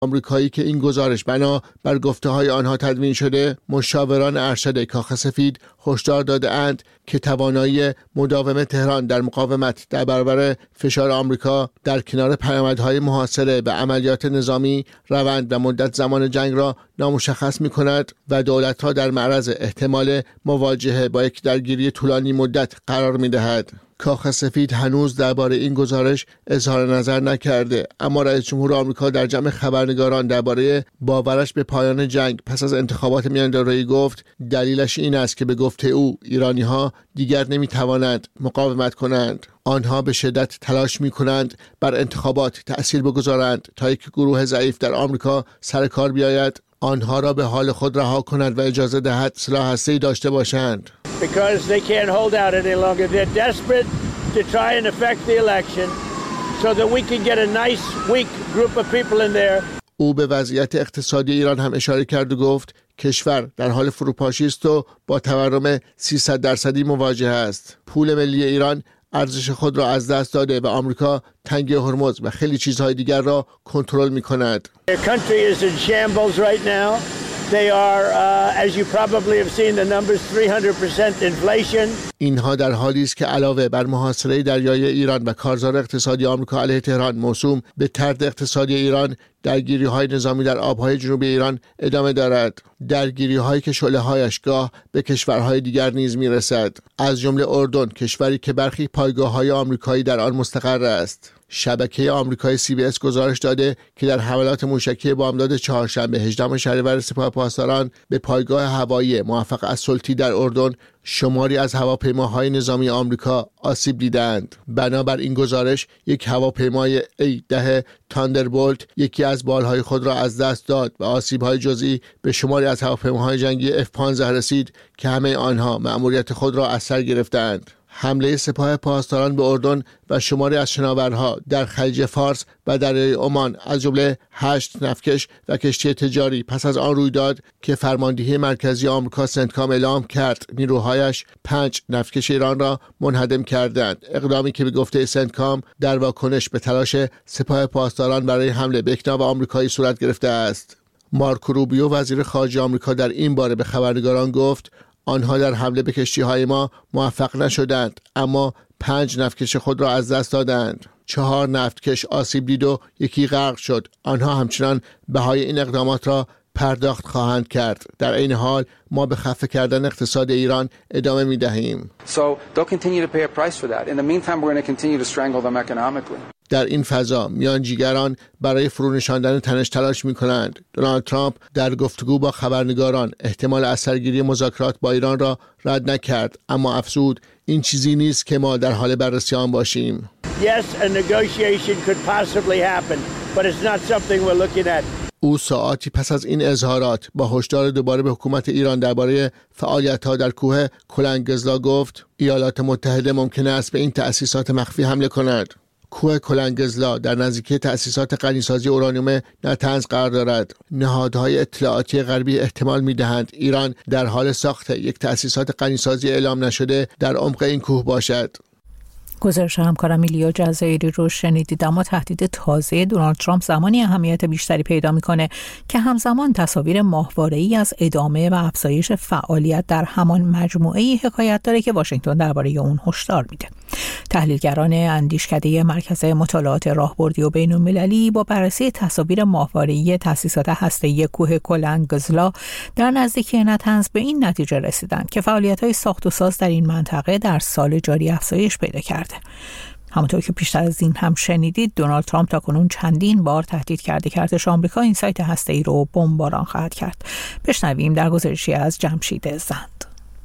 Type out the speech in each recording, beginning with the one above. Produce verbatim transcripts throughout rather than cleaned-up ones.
آمریکایی که این گزارش بنا بر گفته‌های آنها تدوین شده، مشاوران ارشد کاخ سفید هشدار داده‌اند که توانایی مداوم تهران در مقاومت در برابر فشار آمریکا در کنار پیامدهای محاصره و عملیات نظامی، روند و مدت زمان جنگ را نامشخص می‌کند و دولت‌ها در معرض احتمال مواجهه با یک درگیری طولانی مدت قرار می‌دهد. کاخ سفید هنوز درباره این گزارش اظهار نظر نکرده، اما رئیس جمهور آمریکا در جمع خبرنگاران درباره باورش به پایان جنگ پس از انتخابات میان‌دارایی گفت دلیلش این است که به گفته او ایرانی‌ها دیگر نمی‌توانند مقاومت کنند. آنها به شدت تلاش می‌کنند بر انتخابات تأثیر بگذارند تا یک گروه ضعیف در آمریکا سر کار بیاید، آنها را به حال خود رها کند و اجازه دهد سلاح هسته‌ای داشته باشند. Because they can't hold out any longer. They're desperate to try and affect the election so that we can get a nice, weak group of people in there. او به وضعیت اقتصادی ایران هم اشاره کرد و گفت کشور در حال فروپاشی است و با تورم سیصد درصدی مواجه است. پول ملی ایران ارزش خود را از دست داده و آمریکا تنگه هرمز و خیلی چیزهای دیگر را کنترل می‌کند. Their country is in shambles right now. They are, uh, as you probably have seen the numbers, three hundred percent inflation. اینها در حالی است که علاوه بر محاصره دریایی ایران و کارزار اقتصادی آمریکا علیه تهران موسوم به طرد اقتصادی ایران، درگیری‌های نظامی در آب‌های جنوبی ایران ادامه دارد. درگیری‌هایی که شعله‌هایش گاه به کشورهای دیگر نیز می‌رسد، از جمله اردن، کشوری که برخی پایگاه‌های آمریکایی در آن مستقر است. شبکه آمریکایی سی بی اس گزارش داده که در حملات موشکی بامداد چهارشنبه هجدهم شهریور سپاه پاسداران به پایگاه هوایی موفق السلطی در اردن شماری از هواپیماهای نظامی آمریکا آسیب دیدند. بنابر این گزارش یک هواپیمای ای ده تاندربولت یکی از بالهای خود را از دست داد و آسیب‌های جزئی به شماری از هواپیماهای جنگی اف پانزده رسید که همه آنها مأموریت خود را از سر گرفتند. حمله سپاه پاسداران به اردن و شماری از شناورها در خلیج فارس و دریای عمان از جمله هشت نفتکش و کشتی تجاری پس از آن رویداد که فرماندهی مرکزی آمریکا سنتکام اعلام کرد نیروهایش پنج نفتکش ایران را منهدم کردند، اقدامی که به گفته سنتکام در واکنش به تلاش سپاه پاسداران برای حمله به یک ناو آمریکایی صورت گرفته است. مارکو روبیو وزیر خارجه آمریکا در این باره به خبرنگاران گفت آنها در حمله به کشتی‌های ما موفق نشدند، اما پنج نفتکش خود را از دست دادند. چهار نفتکش آسیب دید و یکی غرق شد. آنها همچنان بهای این اقدامات را پرداخت خواهند کرد. در این حال ما به خفه کردن اقتصاد ایران ادامه می دهیم. So they'll continue to pay a price for that. In the meantime, we're going to continue to strangle them economically. در این فضا میانجیگران برای فرونشاندن تنش تلاش می کنند. دونالد ترامپ در گفتگو با خبرنگاران احتمال اثرگیری مذاکرات با ایران را رد نکرد، اما افزود این چیزی نیست که ما در حال بررسی آن باشیم. Yes, a negotiation could possibly happen, but it's not something we're looking at. او ساعاتی پس از این اظهارات با هشدار دوباره به حکومت ایران درباره فعالیت‌ها در کوه کلنگزلا گفت ایالات متحده ممکن است به این تأسیسات مخفی حمله کند. کوه کلنگزلا در نزدیکی تأسیسات غنیسازی اورانیوم نتنز قرار دارد. نهادهای اطلاعاتی غربی احتمال می‌دهند ایران در حال ساخت یک تأسیسات غنیسازی اعلام نشده در عمق این کوه باشد. گزارش همکارم ایلیا جزایری رو شنیدید. اما تهدید تازه دونالد ترامپ زمانی اهمیت بیشتری پیدا میکنه که همزمان تصاویر ماهواره‌ای از ادامه و افزایش فعالیت در همان مجموعه‌ای حکایت داره که واشنگتن درباره اون هشدار میده. تحلیلگران اندیشکده مرکز مطالعات راهبردی و بین‌المللی با بررسی تصاویر ماهواره‌ای تأسیسات هسته‌ای کوه کلنگزلا در نزدیکی نتنز به این نتیجه رسیدند که فعالیت‌های ساخت و ساز در این منطقه در سال جاری افزایش پیدا کرده. همونطور که پیشتر از این هم شنیدید، دونالد ترامپ تاکنون چندین بار تهدید کرده که ارتش آمریکا این سایت هسته‌ای رو بمباران خواهد کرد. بشنویم در گزارشی از جمشید زند.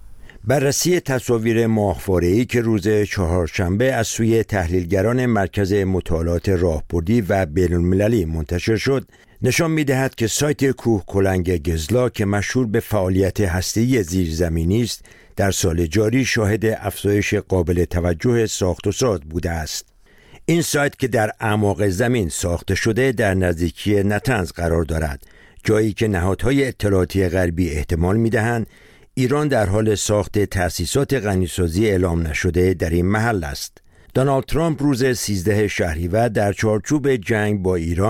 بررسی تصاویر ماهواره‌ای که روز چهارشنبه از سوی تحلیلگران مرکز مطالعات راهبردی و بین‌المللی منتشر شد نشان می‌دهد که سایت کوه کلنگزلا که مشهور به فعالیت هسته‌ای زیرزمینی است در سال جاری شاهد افزایش قابل توجه ساخت و ساز بوده است. این سایت که در اعماق زمین ساخته شده در نزدیکی نتنز قرار دارد، جایی که نهادهای اطلاعاتی غربی احتمال می‌دهند ایران در حال ساخت تأسیسات غنیسازی اعلام نشده در این محل است. دونالد ترامپ روز سیزده شهریور در چارچوب جنگ با ایران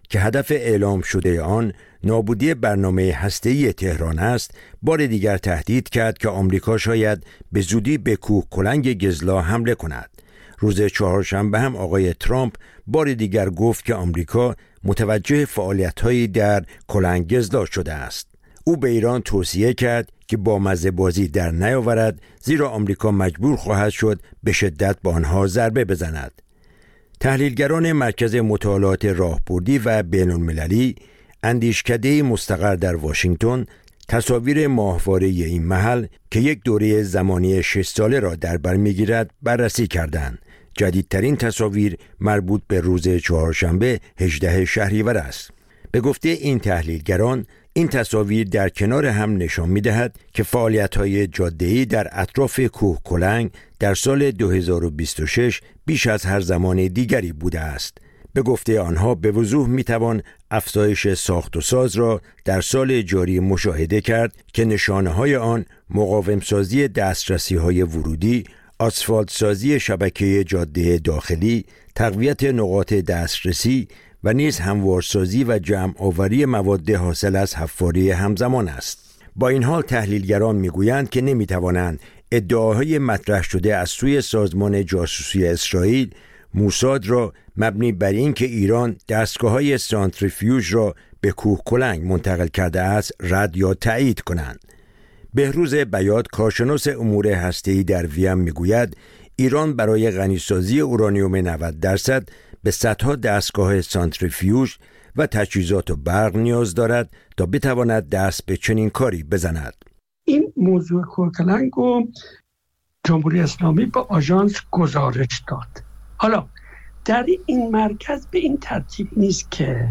که هدف اعلام شده آن نابودی برنامه هسته‌ای تهران است، بار دیگر تهدید کرد که آمریکا شاید به زودی به کوه کلنگ گزلا حمله کند. روز چهارشنبه هم آقای ترامپ بار دیگر گفت که آمریکا متوجه فعالیت‌هایی در کلنگ گزلا شده است. او به ایران توصیه کرد که با مزه بازی در نیاورد، زیرا آمریکا مجبور خواهد شد به شدت با آنها ضربه بزند. تحلیلگران مرکز مطالعات راهبردی و بین‌المللی اندیشکده مستقر در واشنگتن تصاویر ماهواره این محل که یک دوره زمانی شش ساله را در بر می‌گیرد بررسی کردند. جدیدترین تصاویر مربوط به روز چهارشنبه هجدهم شهریور است. به گفته این تحلیلگران، این تصاویر در کنار هم نشان می‌دهد که فعالیت‌های جاده‌ای در اطراف کوه کلنگ در سال دو هزار و بیست و شش بیش از هر زمان دیگری بوده است. به گفته آنها به وضوح می‌توان افزایش ساخت و ساز را در سال جاری مشاهده کرد که نشانه‌های آن مقاوم‌سازی دسترسی‌های ورودی، آسفالت سازی شبکه جاده داخلی، تقویت نقاط دسترسی و نیز هموارسازی و جمع آوری مواد حاصل از حفاری همزمان است. با این حال تحلیلگران میگویند که نمیتوانند ادعاهای مطرح شده از سوی سازمان جاسوسی اسرائیل موساد را مبنی بر این که ایران دستگاه‌های سانتریفیوژ را به کوه کلنگ منتقل کرده است رد یا تایید کنند. بهروز بیات کارشناس امور هسته‌ای در وین میگوید ایران برای غنیسازی اورانیوم نود درصد به صدها دستگاه سانتریفیوژ و تجهیزات و برق نیاز دارد تا بتواند دست به چنین کاری بزند. این موضوع کوه کلنگ رو جمهوری اسلامی به آژانس گزارش داد. حالا در این مرکز به این ترتیب نیست که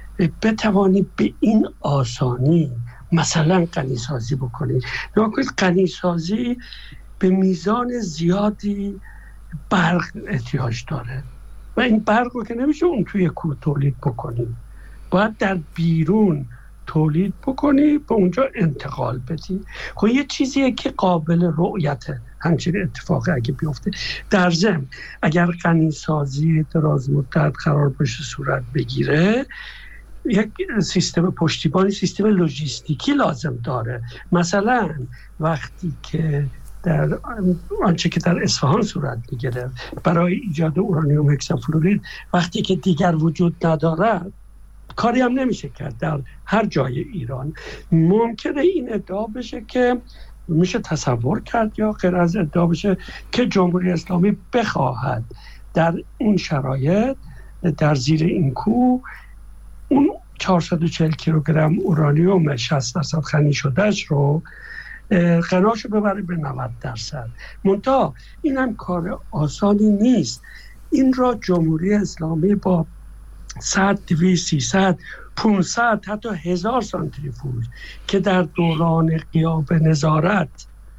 بتوانی به این آسانی مثلا غنیسازی بکنی. نکنید غنیسازی به میزان زیادی برق احتیاج داره و این برق رو که نمیشه اون توی کوه تولید بکنی، باید در بیرون تولید بکنی به اونجا انتقال بدی. خب یه چیزیه که قابل رؤیته همچین اتفاقی اگه بیفته. در ضمن اگر غنیسازی دراز مدت قرار باشه صورت بگیره، یک سیستم پشتیبانی، سیستم لوجستیکی لازم داره. مثلا وقتی که در آنچه که در اصفهان صورت میگیره برای ایجاد اورانیوم هکسافلورید، وقتی که دیگر وجود ندارد کاری هم نمیشه کرد در هر جای ایران. ممکنه این ادعا بشه که میشه تصور کرد یا غیر از ادعا بشه که جمهوری اسلامی بخواهد در اون شرایط در زیر این کوه اون چهارصد و چهل کیلوگرم اورانیوم شصت درصد غنی شدهش رو غناشو ببره به نود درصد. منتها این هم کار آسانی نیست. این را جمهوری اسلامی با صد، دویست، سیصد، پانصد حتی هزار سانتریفوژ که در دوران غیاب نظارت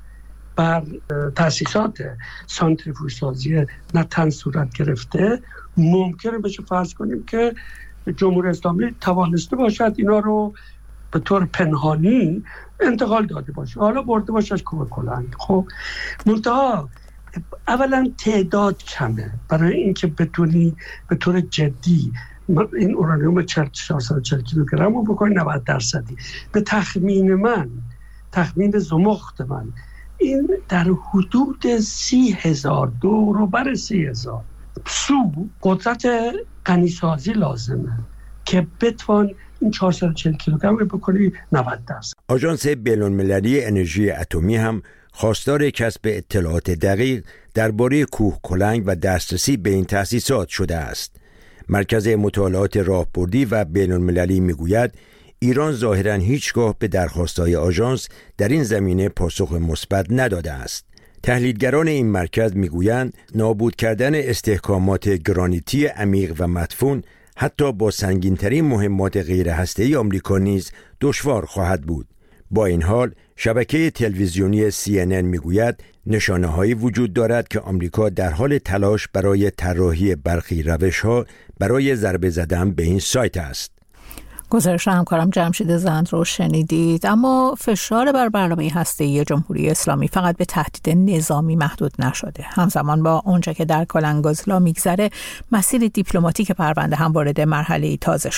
بر تأسیسات سانتریفوژ سازی نتن صورت گرفته، ممکنه بشه فرض کنیم که جمهوری اسلامی توانسته باشد اینا رو به طور پنهانی انتقال داده باشه، حالا برده باشه از کوه کلنگ. خب منتها اولا تعداد کمه برای اینکه بتونی به طور جدی این اورانیوم چهارصد و چهل کیلوگرم رو بکنی نود درصدی. به تخمین من، تخمین زمخت من، این در حدود سی هزار دو رو بر سی هزار سو قدرت غنیسازی لازمه که بتوان این چهارصد و چهل کیلوگرم رو بکنی نود درصد. آژانس بین‌المللی انرژی اتمی هم خواستار کسب اطلاعات دقیق درباره کوه کلنگ و دسترسی به این تأسیسات شده است. مرکز مطالعات راهبردی و بین‌المللی میگوید ایران ظاهراً هیچگاه به درخواست‌های آژانس در این زمینه پاسخ مثبت نداده است. تحلیلگران این مرکز میگویند نابود کردن استحکامات گرانیتی عمیق و مدفون حتی با سنگین‌ترین مهمات غیر هسته‌ای آمریکا نیز دشوار خواهد بود. با این حال شبکه تلویزیونی سی ان ان میگوید نشانه‌هایی وجود دارد که آمریکا در حال تلاش برای طراحی برخی روش‌ها برای ضربه زدن به این سایت است. گزارش همکارم جمشید زند رو شنیدید. اما فشار بر برنامه هسته‌ای جمهوری اسلامی فقط به تهدید نظامی محدود نشده. همزمان با اونجا که در کلنگ‌گزلا میگذره، مسیر دیپلماتیک پرونده هم وارد مرحله تازه شده.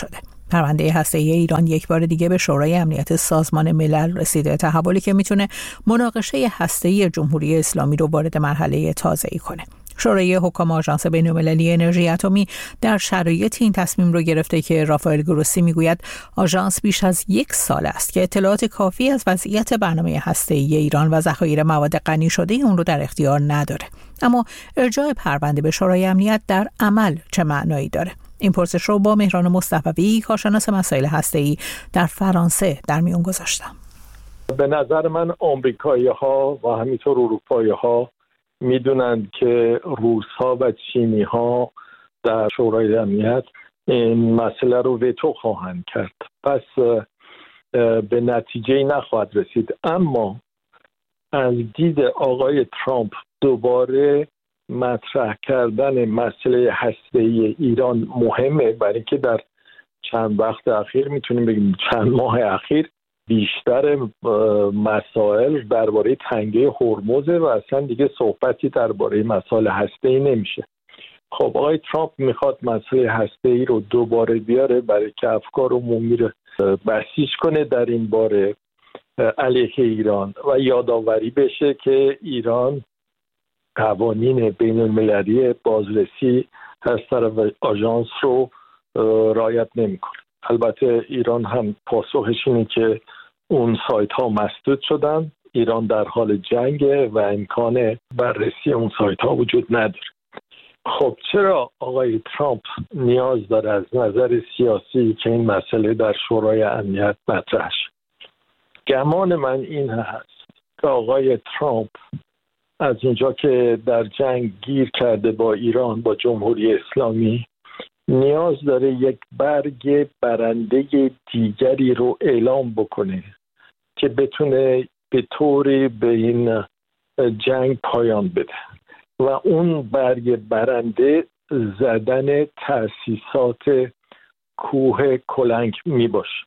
پرونده هسته‌ای ایران یک بار دیگه به شورای امنیت سازمان ملل رسیده، تحولی که میتونه مناقشه هسته‌ای جمهوری اسلامی رو وارد مرحله تازه‌ای کنه. شورای حکام آژانس بین‌المللی انرژی اتمی در شرایط این تصمیم رو گرفته که رافائل گروسی میگوید آژانس بیش از یک سال است که اطلاعات کافی از وضعیت برنامه هسته‌ای ایران و ذخایر مواد غنی شده اون رو در اختیار نداره. اما ارجاع پرونده به شورای امنیت در عمل چه معنایی داره؟ این پرسش رو با مهران مصطفی، کارشناس مسائل هسته‌ای در فرانسه، در میون گذاشتم. به نظر من آمریکایی‌ها و همینطور اروپایی‌ها میدونند که روس‌ها و چینی‌ها در شورای امنیت این مسئله رو وتو خواهند کرد، پس به نتیجه نخواهد رسید. اما از دید آقای ترامپ دوباره مطرح کردن مسئله هسته‌ای ایران مهمه، برای اینکه در چند وقت اخیر، میتونیم بگیم چند ماه اخیر، بیشتر مسائل درباره تنگه هرمز و اصلا دیگه صحبتی درباره مسائل هسته‌ای نمیشه. خب آقای ترامپ میخواد مسئله هسته‌ای رو دوباره بیاره برای که افکار عمومی رو بسیج کنه در این باره علیه ایران و یادآوری بشه که ایران قوانین بین المللی بازرسی از طرف آژانس رو رعایت نمیکنه. البته ایران هم پاسخش اینه که اون سایت ها مسدود شدن، ایران در حال جنگه و امکان بررسی اون سایت ها وجود نداره. خب چرا آقای ترامپ نیاز داره از نظر سیاسی که این مسئله در شورای امنیت مطرح شه؟ گمان من این هست که آقای ترامپ از اونجا که در جنگ گیر کرده با ایران، با جمهوری اسلامی، نیاز داره یک برگ برنده دیگری رو اعلام بکنه که بتونه به طوری به این جنگ پایان بده و اون برگ برنده زدن تأسیسات کوه کلنگ می باشه.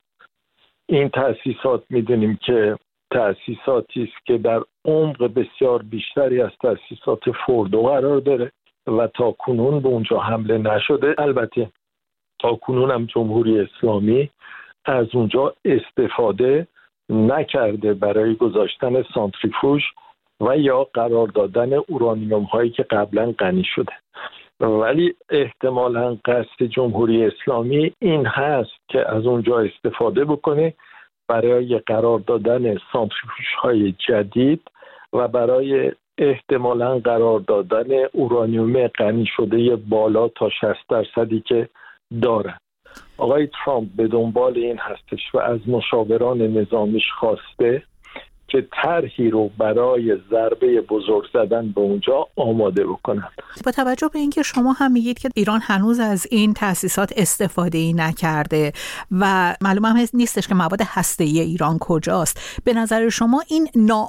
این تأسیسات میدونیم که تأسیساتی است که در عمق بسیار بیشتری از تأسیسات فوردو قرار داره و تا کنون به اونجا حمله نشده. البته تا کنون هم جمهوری اسلامی از اونجا استفاده نکرده برای گذاشتن سانتریفوژ و یا قرار دادن اورانیوم هایی که قبلا غنی شده، ولی احتمالاً قصد جمهوری اسلامی این هست که از اونجا استفاده بکنه برای قرار دادن سانتریفوژ های جدید و برای احتمالاً قرار دادن اورانیوم غنی شده بالا تا شصت درصدی که داره. آقای ترامپ به دنبال این هستش و از مشاوران نظامیش خواسته که طرحی رو برای ضربه بزرگ زدن به اونجا آماده بکنن. با توجه به اینکه شما هم میگید که ایران هنوز از این تأسیسات استفاده‌ای نکرده و معلوم هم نیستش که مواد هسته‌ای ایران کجاست، به نظر شما این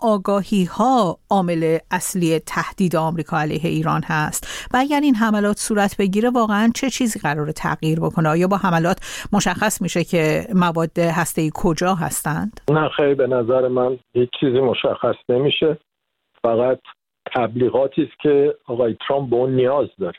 ناآگاهی‌ها عامل اصلی تهدید آمریکا علیه ایران هست و اگر این حملات صورت بگیره واقعاً چه چیزی قراره تغییر بکنه؟ آیا با حملات مشخص میشه که مواد هسته‌ای کجا هستند؟ نه خیلی، به نظر من هیچ چیزی مشخص نمیشه، فقط تبلیغاتی است که آقای ترامپ به اون نیاز داره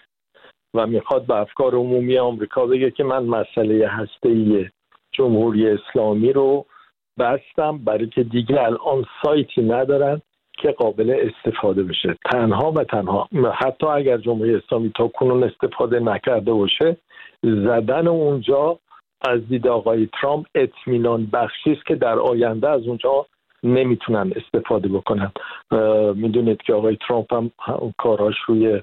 و میخواد به افکار عمومی آمریکا بگه که من مسئله هسته‌ای جمهوری اسلامی رو بستم برای که دیگه الان سایتی ندارن که قابل استفاده بشه. تنها و تنها حتی اگر جمهوری اسلامی تا کنون استفاده نکرده باشه، زدن اونجا از دید آقای ترامپ اطمینان بخشی است که در آینده از اونجا نمیتونن استفاده بکنن. میدونید که آقای ترامپ هم کاراش روی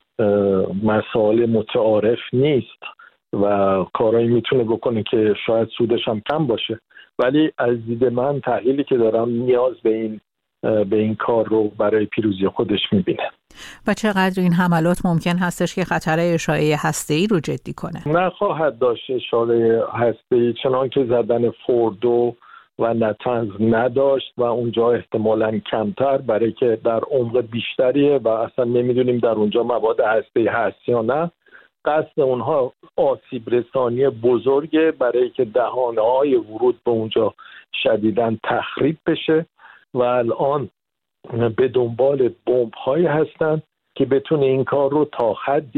مسائل متعارف نیست و کارایی میتونه بکنه که شاید سودش هم کم باشه، ولی از دید من تحلیلی که دارم نیاز به این به این کار رو برای پیروزی خودش میبینه. و چقدر این حملات ممکن هستش که خطر اشاعه هسته‌ای رو جدی کنه؟ نخواهد داشت اشاعه هسته‌ای، چنان که زدن فوردو و نتنز نداشت و اونجا احتمالاً کمتر، برای که در عمق بیشتریه و اصلا نمیدونیم در اونجا مواد هسته‌ای هست یا نه. قصد اونها آسیب رسانی بزرگه برای که دهانه‌های ورود به اونجا شدیداً تخریب بشه و الان به دنبال بمب‌هایی هستن که بتونه این کار رو تا حدی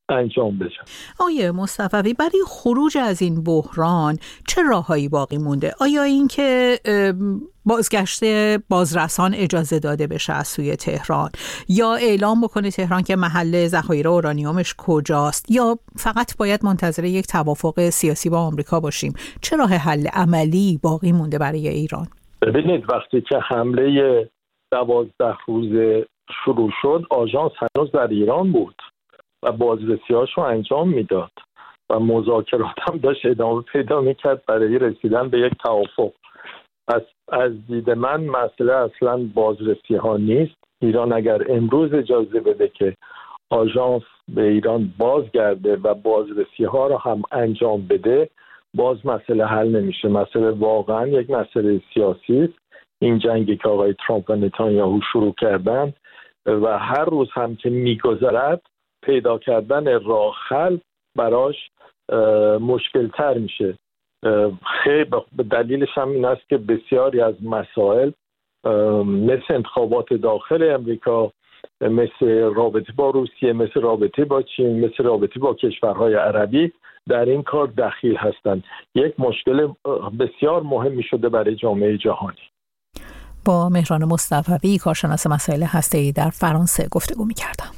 انجام بشه. آیه مصطفی، برای خروج از این بحران چه راههایی باقی مونده؟ آیا این که بازگشت بازرسان اجازه داده بشه از سوی تهران، یا اعلام بکنه تهران که محل ذخایر اورانیومش کجاست، یا فقط باید منتظر یک توافق سیاسی با آمریکا باشیم؟ چه راه حل عملی باقی مونده برای ایران؟ ببینید، وقتی که حمله دوازده روزه شروع شد، آژانس هنوز در ایران بود و بازرسی‌هاشو انجام میداد و مذاکرات هم داشت ادامه پیدا میکرد برای رسیدن به یک توافق. از از دید من مسئله اصلا بازرسی ها نیست. ایران اگر امروز اجازه بده که آژانس به ایران بازگرده و بازرسی ها را هم انجام بده، باز مسئله حل نمیشه. مسئله واقعا یک مسئله سیاسی است. این جنگی که آقای ترامپ و نتانیاهو شروع کردن و هر روز هم که میگذرد پیدا کردن راه حل براش مشکل تر میشه. خیلی دلیلش هم این است که بسیاری از مسائل مثل انتخابات داخل امریکا، مثل رابطه با روسیه، مثل رابطه با چین، مثل رابطه با کشورهای عربی در این کار دخیل هستند. یک مشکل بسیار مهمی شده برای جامعه جهانی. با مهران مصطفی، کارشناس مسائل هسته‌ای در فرانسه گفتگو می‌کردم.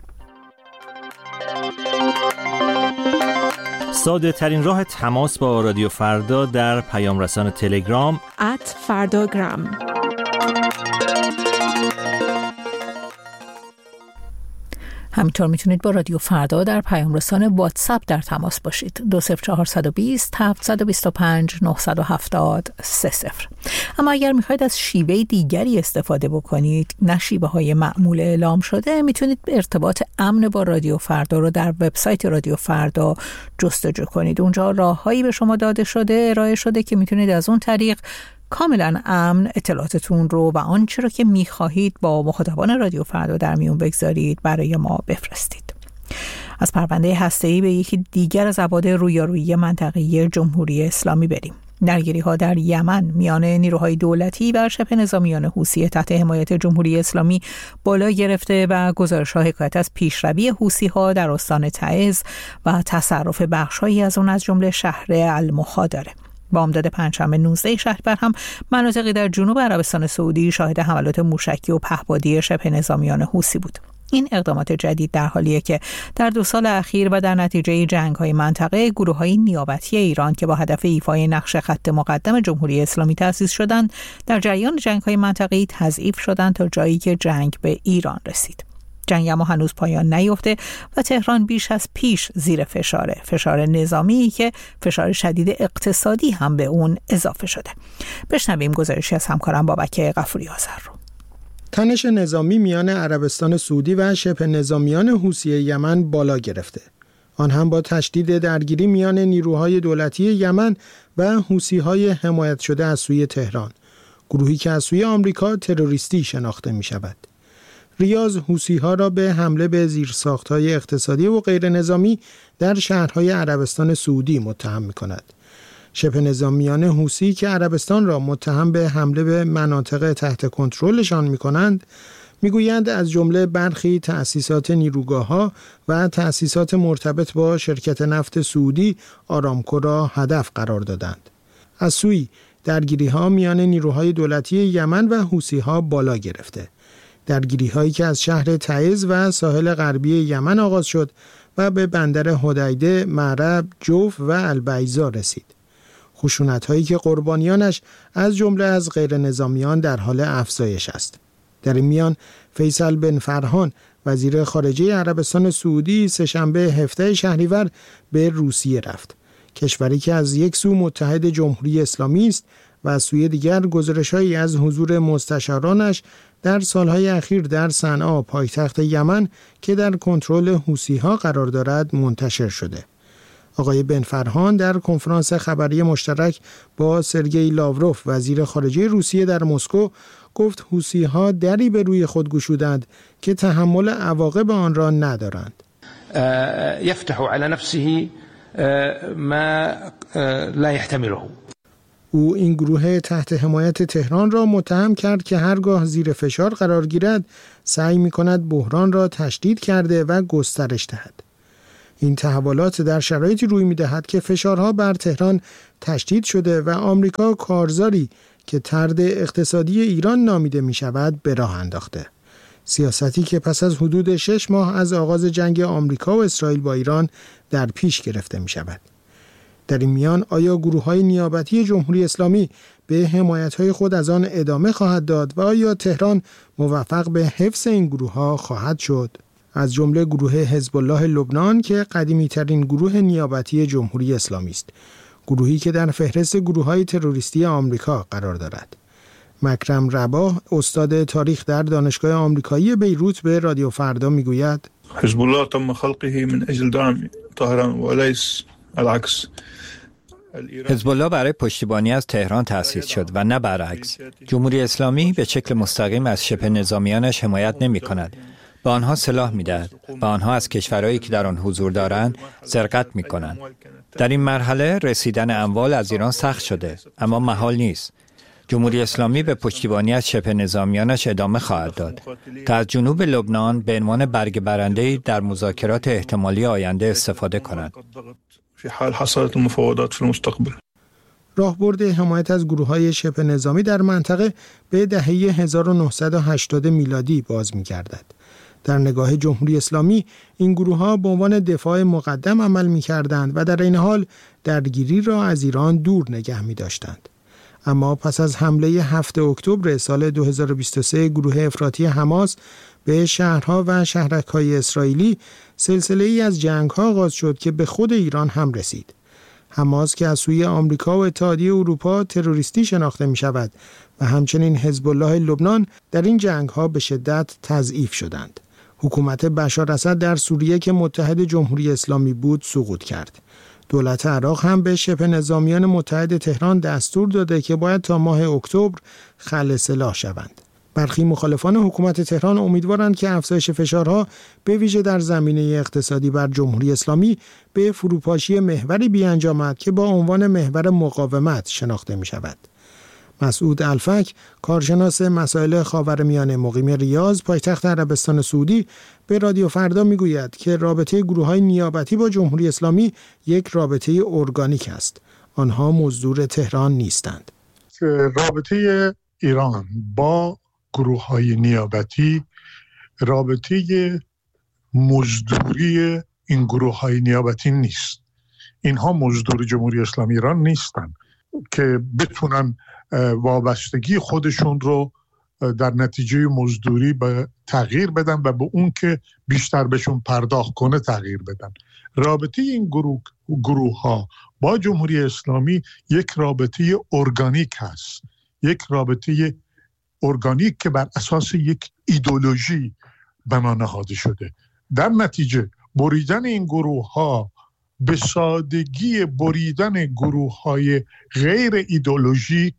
ساده ترین راه تماس با رادیو فردا در پیام رسان تلگرام ات فرداگرام. همینطور میتونید با رادیو فردا در پیام رسان واتساپ در تماس باشید. دو صفر چهار بیست هفت دو پنج نه هفت صفر سه صفر. اما اگر میخواید از شیوه دیگری استفاده بکنید، نه شیوه های معمول اعلام شده، میتونید ارتباط امن با رادیو فردا رو در وبسایت رادیو فردا جستجو کنید. اونجا راههایی به شما داده شده، ارائه شده که میتونید از اون طریق کاملا امن اطلاعاتتون رو و آنچه رو که میخواهید با مخاطبان رادیو فردا در میون بگذارید برای ما بفرستید. از پرونده هسته‌ای به یکی دیگر از ابعاد رویارویی منطقه‌ای جمهوری اسلامی بریم. درگیری‌ها در یمن میان نیروهای دولتی و شبه نظامیان حوثی تحت حمایت جمهوری اسلامی بالا گرفته و گزارش‌ها حکایت از پیشروی حوثی‌ها در استان تعز و تصرف بخش‌هایی از اون از جمله شهر المخا داره. بامداد پنجشنبه نوزده شهریور هم مناطقی در جنوب عربستان سعودی شاهد حملات موشکی و پهپادی شبه نظامیان حوثی بود. این اقدامات جدید در حالیه که در دو سال اخیر و در نتیجه جنگ‌های منطقه، گروه‌های نیابتی ایران که با هدف ایفای نقش خط مقدم جمهوری اسلامی تأسیس شدند، در جریان جنگ‌های منطقه‌ای تضعیف شدند تا جایی که جنگ به ایران رسید. جنگ اما هنوز پایان نیافته و تهران بیش از پیش زیر فشاره، فشار نظامی که فشار شدید اقتصادی هم به اون اضافه شده. بشنویم گزارشی از همکارم بابک غفوری آذر رو. تنش نظامی میان عربستان سعودی و شبه نظامیان حوثی یمن بالا گرفته. آن هم با تشدید درگیری میان نیروهای دولتی یمن و حوثی‌های حمایت شده از سوی تهران، گروهی که از سوی آمریکا تروریستی شناخته می شود. ریاض حوثی‌ها را به حمله به زیرساخت‌های اقتصادی و غیر نظامی در شهرهای عربستان سعودی متهم می‌کند. شبه نظامیان حوثی که عربستان را متهم به حمله به مناطق تحت کنترلشان می‌کنند، می‌گویند از جمله برخی تأسیسات نیروگاه‌ها و تأسیسات مرتبط با شرکت نفت سعودی آرامکو را هدف قرار دادند. از سوی درگیری‌ها میان نیروهای دولتی یمن و حوثی‌ها بالا گرفته. درگیری هایی که از شهر تعز و ساحل غربی یمن آغاز شد و به بندر حدیده، معرب، جوف و البیضا رسید. خشونت هایی که قربانیانش از جمله از غیر نظامیان در حال افزایش است. در این میان فیصل بن فرحان وزیر خارجه عربستان سعودی سه‌شنبه هفده شهریور به روسیه رفت. کشوری که از یک سو متحد جمهوری اسلامی است و از سوی دیگر گزارش‌هایی از حضور مستشارانش در سالهای اخیر در صنعا، پایتخت یمن که در کنترل حوثی‌ها قرار دارد، منتشر شده. آقای بن فرحان در کنفرانس خبری مشترک با سرگئی لاوروف وزیر خارجه روسیه در مسکو گفت حوثی‌ها دری به روی خود گشودند که تحمل عواقب آن را ندارند. یفتح علی نفسه ما لا یحتمله. او این گروه تحت حمایت تهران را متهم کرد که هرگاه زیر فشار قرار گیرد سعی می کند بحران را تشدید کرده و گسترش دهد. این تحولات در شرایطی روی می‌دهد که فشارها بر تهران تشدید شده و آمریکا کارزاری که طرد اقتصادی ایران نامیده می‌شود به راه انداخته. سیاستی که پس از حدود شش ماه از آغاز جنگ آمریکا و اسرائیل با ایران در پیش گرفته می‌شود. در این میان آیا گروه‌های نیابتی جمهوری اسلامی به حمایت‌های خود از آن ادامه خواهد داد و آیا تهران موفق به حفظ این گروه‌ها خواهد شد؟ از جمله گروه حزب الله لبنان که قدیمی‌ترین گروه نیابتی جمهوری اسلامی است، گروهی که در فهرست گروه‌های تروریستی آمریکا قرار دارد. مکرم رباح، استاد تاریخ در دانشگاه آمریکایی بیروت، به رادیو فردا میگوید حزب الله تم خلقه من اجل دعم طهران وليس العكس. حزب الله برای پشتیبانی از تهران تأسیس شد و نه برعکس. جمهوری اسلامی به شکل مستقیم از شبه نظامیانش حمایت نمی کند. به آنها سلاح می دهد. به آنها از کشورهایی که در آن حضور دارند سرقت می کنند. در این مرحله رسیدن اموال از ایران سخت شده، اما محال نیست. جمهوری اسلامی به پشتیبانی از شبه نظامیانش ادامه خواهد داد تا از جنوب لبنان به عنوان برگ برنده‌ای در مذاکرات احتمالی آینده استفاده کند. في حال حصلت المفاوضات في المستقبل. راهبرد حمایت از گروه‌های شبه نظامی در منطقه به دهه هزار و نهصد و هشتاد میلادی باز می‌گردد. در نگاه جمهوری اسلامی این گروه‌ها به عنوان دفاع مقدم عمل می‌کردند و در این حال درگیری را از ایران دور نگه می‌داشتند. اما پس از حمله هفتم اکتبر سال دو هزار و بیست و سه گروه افراطی حماس به شهرها و شهرک‌های اسرائیلی، سلسله‌ای از جنگ‌ها آغاز شد که به خود ایران هم رسید. حماس که از سوی آمریکا و اتحادیه اروپا تروریستی شناخته می‌شود و همچنین حزب الله لبنان در این جنگ‌ها به شدت تضعیف شدند. حکومت بشار اسد در سوریه که متحد جمهوری اسلامی بود سقوط کرد. دولت عراق هم به شبه نظامیان متحد تهران دستور داده که باید تا ماه اکتبر خلع سلاح شوند. برخی مخالفان حکومت تهران امیدوارند که افزایش فشارها به ویژه در زمینه اقتصادی بر جمهوری اسلامی به فروپاشی محوری بیانجامد که با عنوان محور مقاومت شناخته می شود. مسعود الفک، کارشناس مسائل خاورمیانه مقیم ریاض، پایتخت عربستان سعودی، به رادیو فردا میگوید که رابطه گروه‌های نیابتی با جمهوری اسلامی یک رابطه ارگانیک است. آنها مزدور تهران نیستند. رابطه ایران با گروه‌های نیابتی رابطه مزدوری این گروه‌های نیابتی نیست. اینها مزدور جمهوری اسلامی ایران نیستند که بتونن وابستگی خودشون رو در نتیجه مزدوری به تغییر بدن و به اون که بیشتر بهشون پرداخت کنه تغییر بدن. رابطه این گروه گروه ها با جمهوری اسلامی یک رابطه ارگانیک هست، یک رابطه ارگانیک که بر اساس یک ایدئولوژی بنا نهاده شده. در نتیجه بریدن این گروه ها به سادگی بریدن گروه های غیر ایدئولوژیک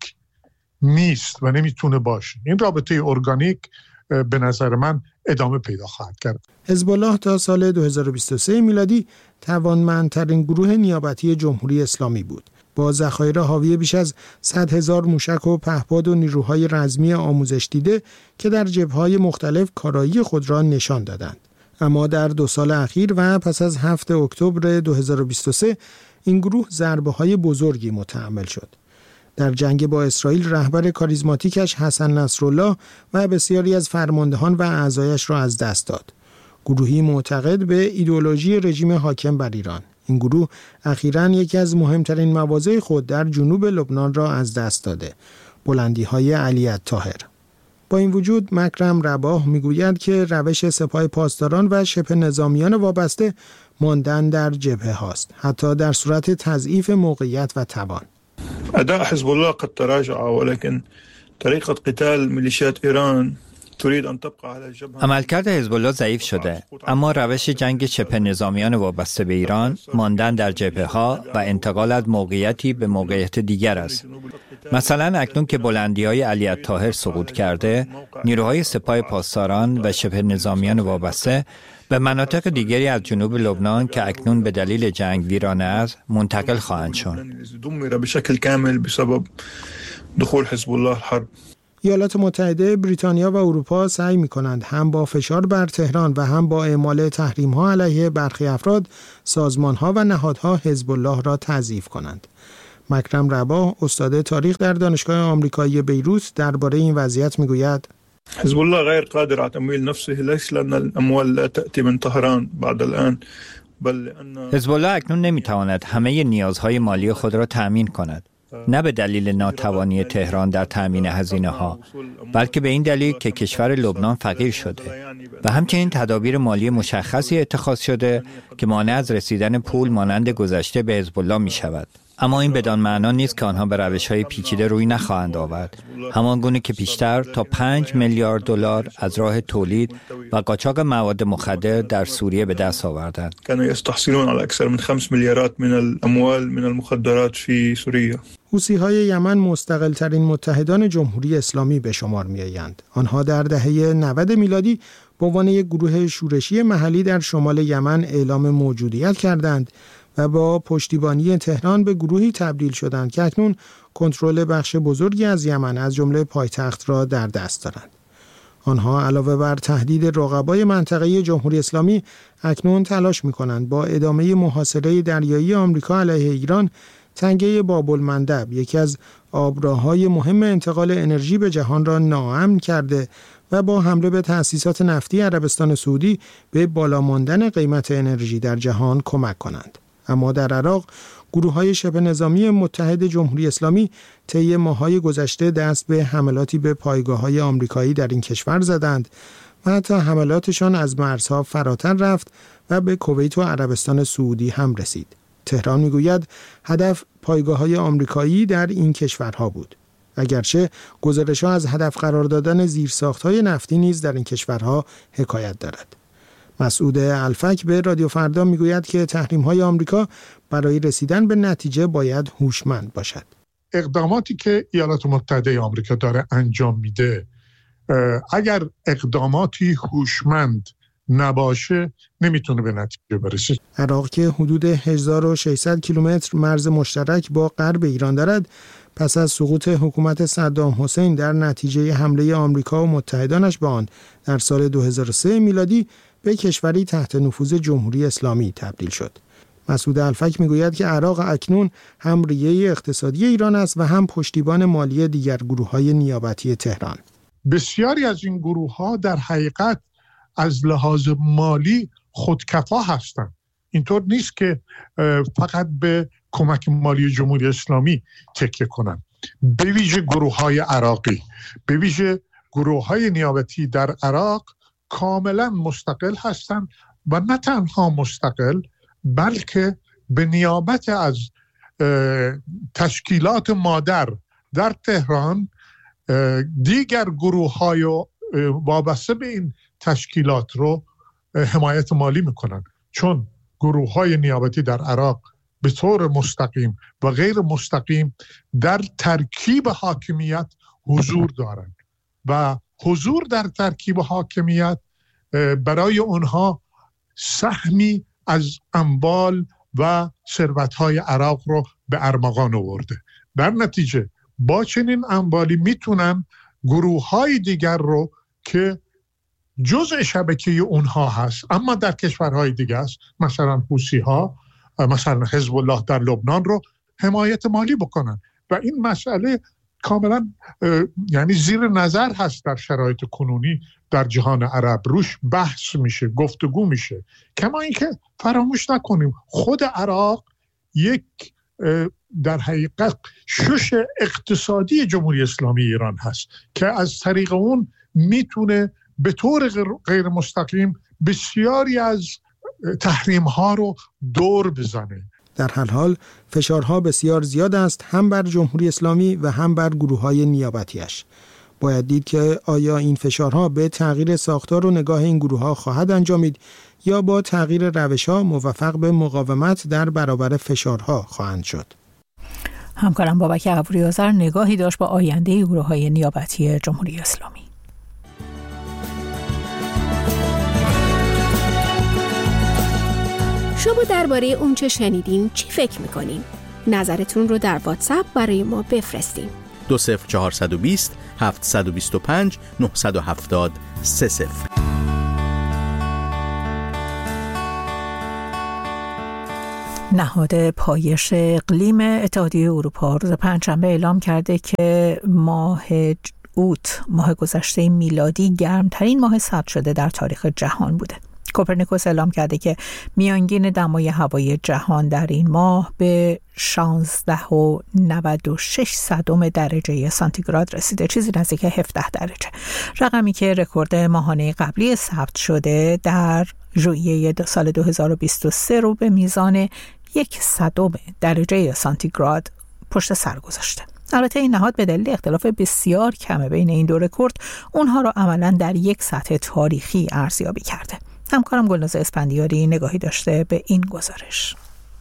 نیست و نمیتونه باشه. این رابطه ارگانیک به نظر من ادامه پیدا خواهد کرد. حزب الله تا سال دو هزار و بیست و سه میلادی توانمندترین گروه نیابتی جمهوری اسلامی بود، با ذخایر حاوی بیش از صد هزار موشک و پهپاد و نیروهای رزمی آموزش دیده که در جبهه‌های مختلف کارایی خود را نشان دادند. اما در دو سال اخیر و پس از هفتم اکتبر دو هزار و بیست و سه این گروه ضربه‌های بزرگی متحمل شد. در جنگ با اسرائیل رهبر کاریزماتیکش حسن نصرالله و بسیاری از فرماندهان و اعضایش را از دست داد. گروهی معتقد به ایدئولوژی رژیم حاکم بر ایران. این گروه اخیراً یکی از مهمترین مواضع خود در جنوب لبنان را از دست داده، بلندی‌های علی الطاهر. با این وجود مکرم رباح میگوید که روش سپاه پاسداران و شبه نظامیان وابسته ماندن در جبهه هاست، حتی در صورت تضعیف موقعیت و توان. اداء حزب الله قد تراجع ولكن طريقه قتال ميليشيات ایران تريد ان تبقى على الجبهه. عملکرد حزب الله ضعیف شده، اما روش جنگ شبه نظامیان وابسته به ایران ماندن در جبهه ها و انتقال از موقعیتی به موقعیت دیگر است. مثلا اکنون که بلندی‌های علی الطاهر سقوط کرده، نیروهای سپاه پاسداران و شبه نظامیان وابسته به مناطق دیگری از جنوب لبنان که اکنون به دلیل جنگ ویرانه است منتقل خواهند شد. دمر بشكل كامل بسبب دخول حزب الله الحرب. ایالات متحده، بریتانیا و اروپا سعی می‌کنند هم با فشار بر تهران و هم با اعمال تحریم‌ها علیه برخی افراد، سازمان‌ها و نهادها حزب الله را تضعیف کنند. مکرم رباح، استاد تاریخ در دانشگاه آمریکایی بیروت، درباره این وضعیت می‌گوید: حزب الله غير قادر على تمويل نفسه ليس لأن الأموال لا تأتي من طهران بعد الآن بل لأن حزب الله اکنون نمی‌تواند همه نیازهای مالی خود را تأمین کند، نه به دلیل ناتوانی تهران در تأمین هزینه‌ها، بلکه به این دلیل که کشور لبنان فقیر شده و همچنین تدابیر مالی مشخصی اتخاذ شده که مانع از رسیدن پول مانند گذشته به حزب الله می‌شود. اما این بدان معنا نیست که آنها به روش‌های پیچیده روی نخواهند آورد، همان گونه که پیشتر تا پنج میلیارد دلار از راه تولید و قاچاق مواد مخدر در سوریه به دست آوردند. كانوا يستحصلون على أكثر من خمس مليارات من الأموال من المخدرات في سوريا. حوثی‌های یمن مستقل‌ترین متحدان جمهوری اسلامی به شمار می‌آیند. آنها در دهه نود میلادی به عنوان یک گروه شورشی محلی در شمال یمن اعلام موجودیت کردند و با پشتیبانی تهران به گروهی تبدیل شدند که اکنون کنترل بخش بزرگی از یمن از جمله پایتخت را در دست دارند. آنها علاوه بر تهدید رقبای منطقه‌ای جمهوری اسلامی اکنون تلاش می‌کنند با ادامه محاصره دریایی آمریکا علیه ایران تنگه باب‌المندب، یکی از آبراه‌های مهم انتقال انرژی به جهان، را ناامن کرده و با حمله به تأسیسات نفتی عربستان سعودی به بالا ماندن قیمت انرژی در جهان کمک کنند. اما در عراق گروه‌های شبه نظامی متحد جمهوری اسلامی طی ماه‌های گذشته دست به حملاتی به پایگاه‌های آمریکایی در این کشور زدند و حتی حملاتشان از مرزها فراتر رفت و به کویت و عربستان سعودی هم رسید. تهران میگوید هدف پایگاه‌های آمریکایی در این کشورها بود، اگرچه گزارش‌ها از هدف قرار دادن زیرساخت‌های نفتی نیز در این کشورها حکایت دارد. مسعود الفک به رادیو فردا میگوید که تحریم‌های آمریکا برای رسیدن به نتیجه باید هوشمند باشد. اقداماتی که ایالات متحده آمریکا داره انجام میده، اگر اقداماتی هوشمند نباشه نمیتونه به نتیجه برسه. عراق که حدود هزار و ششصد کیلومتر مرز مشترک با غرب ایران دارد، پس از سقوط حکومت صدام حسین در نتیجه حمله آمریکا و متحدانش به آن در سال دو هزار و سه میلادی به کشوری تحت نفوذ جمهوری اسلامی تبدیل شد. مسعود الفک میگوید که عراق اکنون هم ریه اقتصادی ایران است و هم پشتیبان مالی دیگر گروه‌های نیابتی تهران. بسیاری از این گروه‌ها در حقیقت از لحاظ مالی خودکفا هستند. اینطور نیست که فقط به کمک مالی جمهوری اسلامی تکیه کنند. به ویژه گروه‌های عراقی، به ویژه گروه‌های نیابتی در عراق کاملا مستقل هستند و نه تنها مستقل بلکه به نیابت از تشکیلات مادر در تهران دیگر گروه‌های وابسته به این تشکیلات رو حمایت مالی میکنن، چون گروه‌های نیابتی در عراق به طور مستقیم و غیر مستقیم در ترکیب حاکمیت حضور دارند و حضور در ترکیب حاکمیت برای اونها سهمی از اموال و ثروت‌های عراق رو به ارمغان آورده. در نتیجه با چنین اموالی میتونن گروه‌های دیگر رو که جزء شبکه اونها هست اما در کشورهای دیگه است، مثلا حوثی‌ها، مثلا حزب الله در لبنان، رو حمایت مالی بکنن و این مسئله کاملا یعنی زیر نظر هست در شرایط کنونی در جهان عرب، روش بحث میشه، گفتگو میشه. کما اینکه فراموش نکنیم خود عراق یک در حقیقت شش اقتصادی جمهوری اسلامی ایران هست که از طریق اون میتونه به طور غیر مستقیم بسیاری از تحریم ها رو دور بزنه. در هر حال فشارها بسیار زیاد است، هم بر جمهوری اسلامی و هم بر گروه‌های نیابتیش. باید دید که آیا این فشارها به تغییر ساختار و نگاه این گروه‌ها خواهد انجامید یا با تغییر روش‌ها موفق به مقاومت در برابر فشارها خواهند شد. همکارم بابک ابری‌آذر نگاهی داشت با آینده گروه‌های نیابتی جمهوری اسلامی. شما درباره اون چه شنیدین چی فکر میکنین؟ نظرتون رو در واتساپ برای ما بفرستین. دو صفر چهار دو صفر هفت دو پنج نه هفت صفر سه صفر. نهاد پایش اقلیم اتحادیه اروپا روز پنجشنبه اعلام کرده که ماه اوت ماه گذشته میلادی گرمترین ماه ثبت شده در تاریخ جهان بوده. کوپرنیکوس اعلام کرده که میانگین دمای هوای جهان در این ماه به شانزده و نود و شش صدم درجه سانتیگراد رسیده، چیزی نزدیک هفده درجه، رقمی که رکورد ماهانه قبلی ثبت شده در ژوئیه سال دو هزار و بیست و سه رو به میزان یک صدم درجه سانتیگراد پشت سر گذاشته. البته این نهاد به دلیل اختلاف بسیار کم بین این دو رکورد اونها را عملاً در یک سطح تاریخی ارزیابی کرده. همکارم گلناز اسفندیاری نگاهی داشته به این گزارش.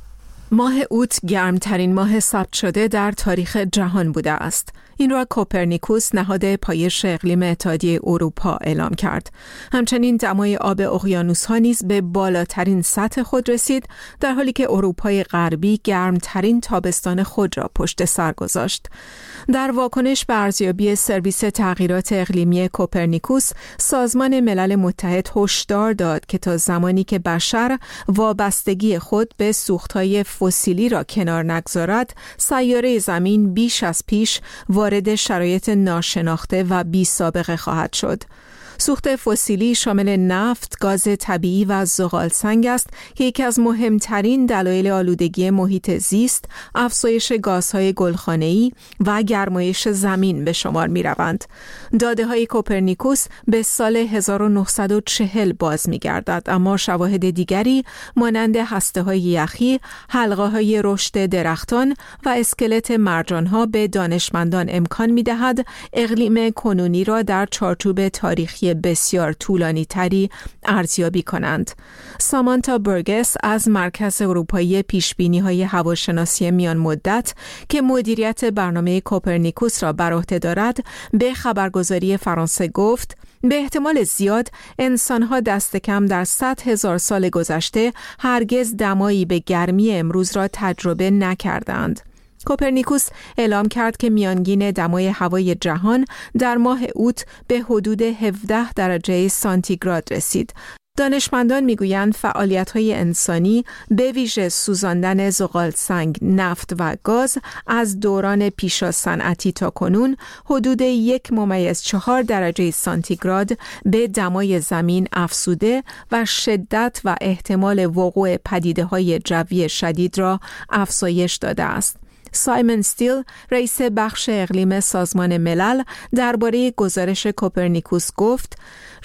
ماه اوت گرمترین ماه ثبت شده در تاریخ جهان بوده است. این را کوپرنیکوس نهاد پایش اقلیم اتحادیه اروپا اعلام کرد. همچنین دمای آب اقیانوس‌ها نیز به بالاترین سطح خود رسید، در حالی که اروپای غربی گرمترین تابستان خود را پشت سر گذاشت. در واکنش به ارزیابی سرویس تغییرات اقلیمی کوپرنیکوس، سازمان ملل متحد هشدار داد که تا زمانی که بشر وابستگی خود به سوخت‌های فسیلی را کنار نگذارد، سیاره زمین بیش از پیش وارد شرایط ناشناخته و بی سابقه خواهد شد. سوخت فسیلی شامل نفت، گاز طبیعی و زغالسنگ است که یکی از مهمترین دلایل آلودگی محیط زیست، افزایش گازهای گلخانه‌ای و گرمایش زمین به شمار می‌روند. داده‌های کوپرنیکوس به سال هزار و نهصد و چهل باز می‌گردد، اما شواهد دیگری مانند هسته‌های یخی، حلقه‌های رشد درختان و اسکلت مرجان‌ها به دانشمندان امکان می‌دهد اقلیم کنونی را در چارچوب تاریخی بسیار طولانی تری ارزیابی کنند. سامانتا برگس از مرکز اروپایی پیشبینی های هواشناسی میان مدت که مدیریت برنامه کوپرنیکوس را بر عهده دارد به خبرگزاری فرانسه گفت به احتمال زیاد انسان‌ها دست کم در صد هزار سال گذشته هرگز دمایی به گرمی امروز را تجربه نکردند. کوپرنیکوس اعلام کرد که میانگین دمای هوای جهان در ماه اوت به حدود هفده درجه سانتیگراد رسید. دانشمندان میگویند فعالیت‌های انسانی به ویژه سوزاندن زغالسنگ، نفت و گاز از دوران پیشا صنعتی تا کنون حدود یک ممیز چهار درجه سانتیگراد به دمای زمین افزوده و شدت و احتمال وقوع پدیده‌های جوی شدید را افزایش داده است. سایمون استیل، رئیس بخش اقلیم سازمان ملل، درباره گزارش کوپرنیکوس گفت: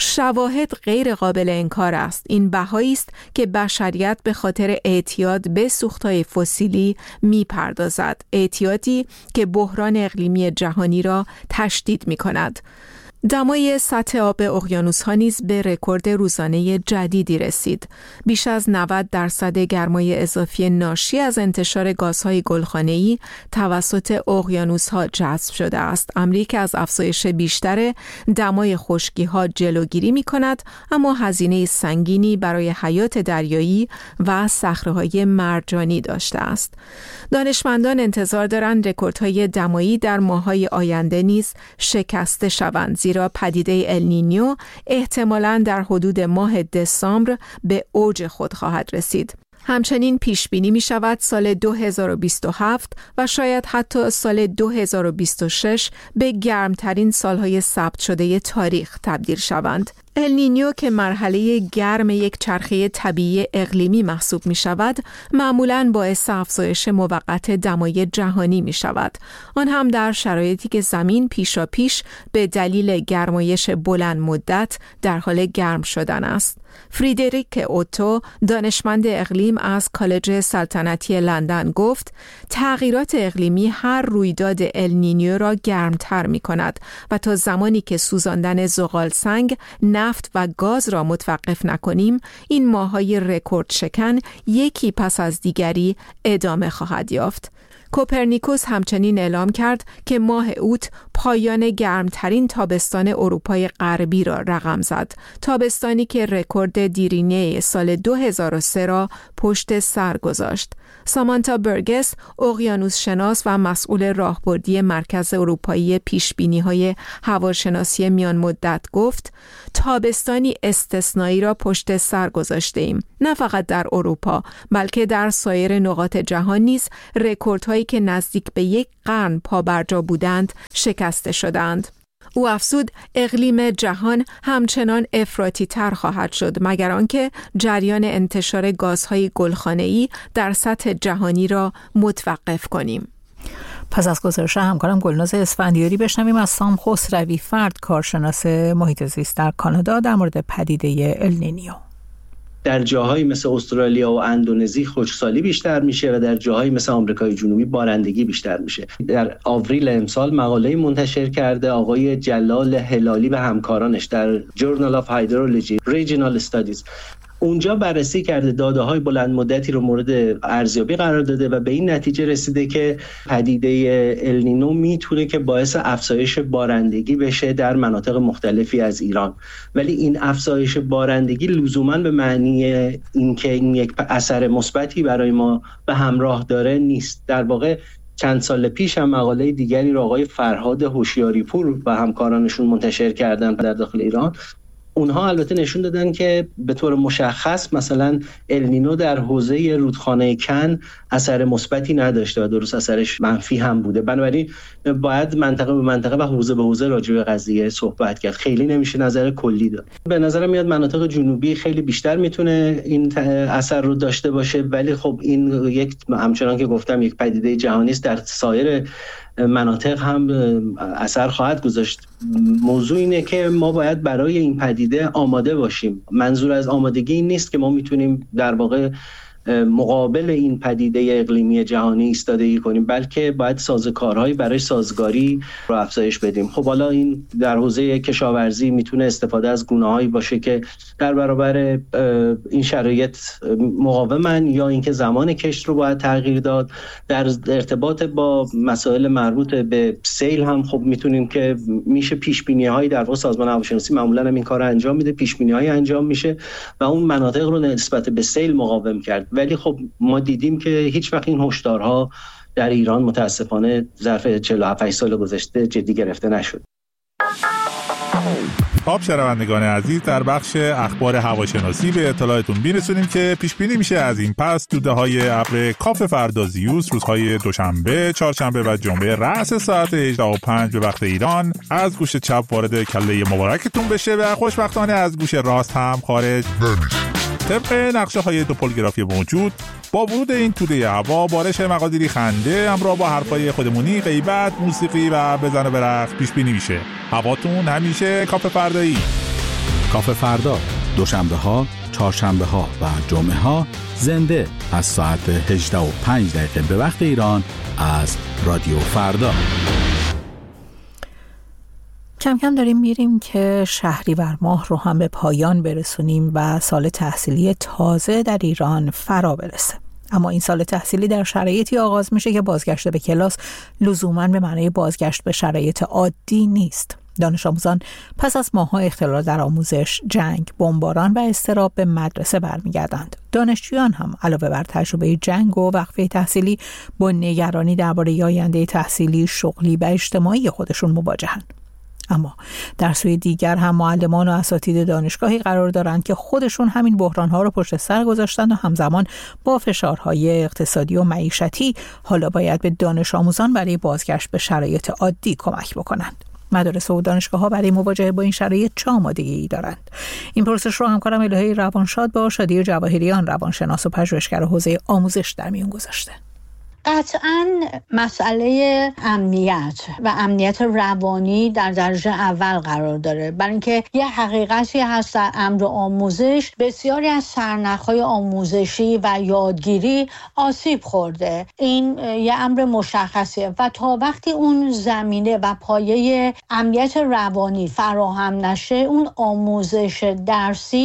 شواهد غیر قابل انکار است. این بهایی است که بشریت به خاطر اعتیاد به سوخت‌های فسیلی می‌پردازد، اعتیادی که بحران اقلیمی جهانی را تشدید می‌کند. دمای سطح آب اقیانوس‌ها نیز به رکورد روزانه جدیدی رسید. بیش از نود درصد گرمای اضافی ناشی از انتشار گازهای گلخانه‌ای توسط اقیانوس‌ها جذب شده است. امری که از افزایش بیشتر دمای خشکی‌ها جلوگیری می‌کند، اما هزینه سنگینی برای حیات دریایی و صخره‌های مرجانی داشته است. دانشمندان انتظار دارند رکوردهای دمایی در ماه‌های آینده نیز شکسته شوند، زیرا پدیده النینیو احتمالاً در حدود ماه دسامبر به اوج خود خواهد رسید. همچنین پیش بینی می شود سال دو هزار و بیست و هفت و شاید حتی سال دو هزار و بیست و شش به گرمترین سالهای ثبت شده تاریخ تبدیل شوند. النینیو که مرحله گرم یک چرخه طبیعی اقلیمی محسوب می شود، معمولاً باعث افزایش موقت دمای جهانی می شود. آن هم در شرایطی که زمین پیشا پیش به دلیل گرمایش بلند مدت در حال گرم شدن است. فریدریک اوتو، دانشمند اقلیم از کالج سلطنتی لندن گفت: تغییرات اقلیمی هر رویداد النینیو را گرمتر می کند و تا زمانی که سوزاندن زغالسنگ، نفت و گاز را متوقف نکنیم، این ماه‌های رکورد شکن یکی پس از دیگری ادامه خواهد یافت. کوپرنیکوس همچنین اعلام کرد که ماه اوت پایان گرمترین تابستان اروپای غربی را رقم زد، تابستانی که رکورد دیرینه سال دو هزار و سه را پشت سر گذاشت. سامانتا برگس، اقیانوس شناس و مسئول راهبردی مرکز اروپایی پیشبینی‌های هواشناسی میان مدت گفت تابستانی استثنایی را پشت سر گذاشته‌ایم، نه فقط در اروپا بلکه در سایر نقاط جهان نیز رکوردهایی که نزدیک به یک قرن پابرجا بودند شکسته شدند. او افزود اقلیم جهان همچنان افراطی تر خواهد شد مگر آنکه جریان انتشار گازهای گلخانه‌ای در سطح جهانی را متوقف کنیم. پس از گزارش همکارم گلناز اسفندیاری بشنویم از سام خسروی فرد، کارشناس محیط زیست در کانادا، در مورد پدیده النینیو. در جاهایی مثل استرالیا و اندونزی خشکسالی بیشتر میشه و در جاهایی مثل آمریکای جنوبی بارندگی بیشتر میشه. در آوریل امسال مقاله‌ای منتشر کرده آقای جلال هلالی و همکارانش در Journal of Hydrology Regional Studies. اونجا بررسی کرده، داده‌های بلند مدتی رو مورد ارزیابی قرار داده و به این نتیجه رسیده که پدیده النینو میتونه که باعث افزایش بارندگی بشه در مناطق مختلفی از ایران. ولی این افزایش بارندگی لزوماً به معنی اینکه این یک اثر مثبتی برای ما به همراه داره نیست. در واقع چند سال پیش هم مقاله دیگری رو آقای فرهاد هوشیاری پور و همکارانشون منتشر کردن در داخل ایران. اونها البته نشون دادن که به طور مشخص مثلا النینو در حوزه رودخانه کن اثر مثبتی نداشته و درست اثرش منفی هم بوده. بنابراین باید منطقه به منطقه و حوزه به حوزه راجع به قضیه صحبت کرد، خیلی نمیشه نظر کلی داد. به نظر میاد مناطق جنوبی خیلی بیشتر میتونه این اثر رو داشته باشه، ولی خب این یک همچنان که گفتم یک پدیده جهانی است، در سایر مناطق هم اثر خواهد گذاشت. موضوع اینه که ما باید برای این پدیده آماده باشیم. منظور از آمادگی این نیست که ما میتونیم در واقع مقابل این پدیده اقلیمی جهانی ایستادگی کنیم، بلکه باید سازوکارهایی برای سازگاری رو افزایش بدیم. خب حالا این در حوزه کشاورزی میتونه استفاده از گونه‌هایی باشه که در برابر این شرایط مقاومن، یا اینکه زمان کشت رو باید تغییر داد. در ارتباط با مسائل مربوط به سیل هم خب میتونیم که میشه پیش‌بینی‌هایی، در واقع سازمان هواشناسی معمولاً هم این کارو انجام میده، پیش‌بینی‌هایی انجام میشه و اون مناطق رو نسبت به سیل مقاوم کرد. ولی خب ما دیدیم که هیچ وقت این هشدارها در ایران متاسفانه ظرف چهل و هفت سال گذشته جدی گرفته نشد. خب شنوندگان عزیز، در بخش اخبار هواشناسی به اطلاعتون میرسونیم که پیش بینی میشه از این پس دوده‌های ابر کاف فردازیوس روزهای دوشنبه، چهارشنبه و جمعه رأس ساعت هجده و پنج به وقت ایران از گوش چپ وارد کله مبارکتون بشه و خوشبختانه از گوش راست هم خارج نمیشه. طبق نقشه های توپولگرافی موجود، با ورود این توده هوا بارش مقادیری خنده همراه با حرفای خودمونی، غیبت، موسیقی و بزن و برقص پیش بینی میشه. هواتون همیشه کاف فردایی. کاف فردا دوشنبه ها، چهارشنبه ها و جمعه ها زنده از ساعت هجده و پنج دقیقه به وقت ایران از رادیو فردا. کم کم داریم میریم که شهریور ماه رو هم به پایان برسونیم و سال تحصیلی تازه در ایران فرا برسه. اما این سال تحصیلی در شرایطی آغاز میشه که بازگشت به کلاس لزوماً به معنی بازگشت به شرایط عادی نیست. دانش آموزان پس از ماه‌ها اختلال در آموزش، جنگ، بمباران و اضطراب به مدرسه برمیگردند. دانشجویان هم علاوه بر تجربه جنگ و وقفه تحصیلی با نگرانی درباره آینده تحصیلی، شغلی و اجتماعی خودشون مواجهند. اما در سوی دیگر هم معلمان و اساتید دانشگاهی قرار دارند که خودشون همین بحران‌ها رو پشت سر گذاشتن و همزمان با فشارهای اقتصادی و معیشتی حالا باید به دانش آموزان برای بازگشت به شرایط عادی کمک بکنند. مدارس و دانشگاه‌ها برای مواجهه با این شرایط چه آمادگی دارند؟ این پرسش رو همکارم الهه روانشاد با شادی جواهریان، روانشناس و پژوهشگر حوزه آموزش در میون گذاشته. قطعاً مسئله امنیت و امنیت روانی در درجه اول قرار داره، برای اینکه یه حقیقتی هست در امر آموزش، بسیاری از سرنخ‌های آموزشی و یادگیری آسیب خورده. این یه امر مشخصه و تا وقتی اون زمینه و پایه امنیت روانی فراهم نشه، اون آموزش درسی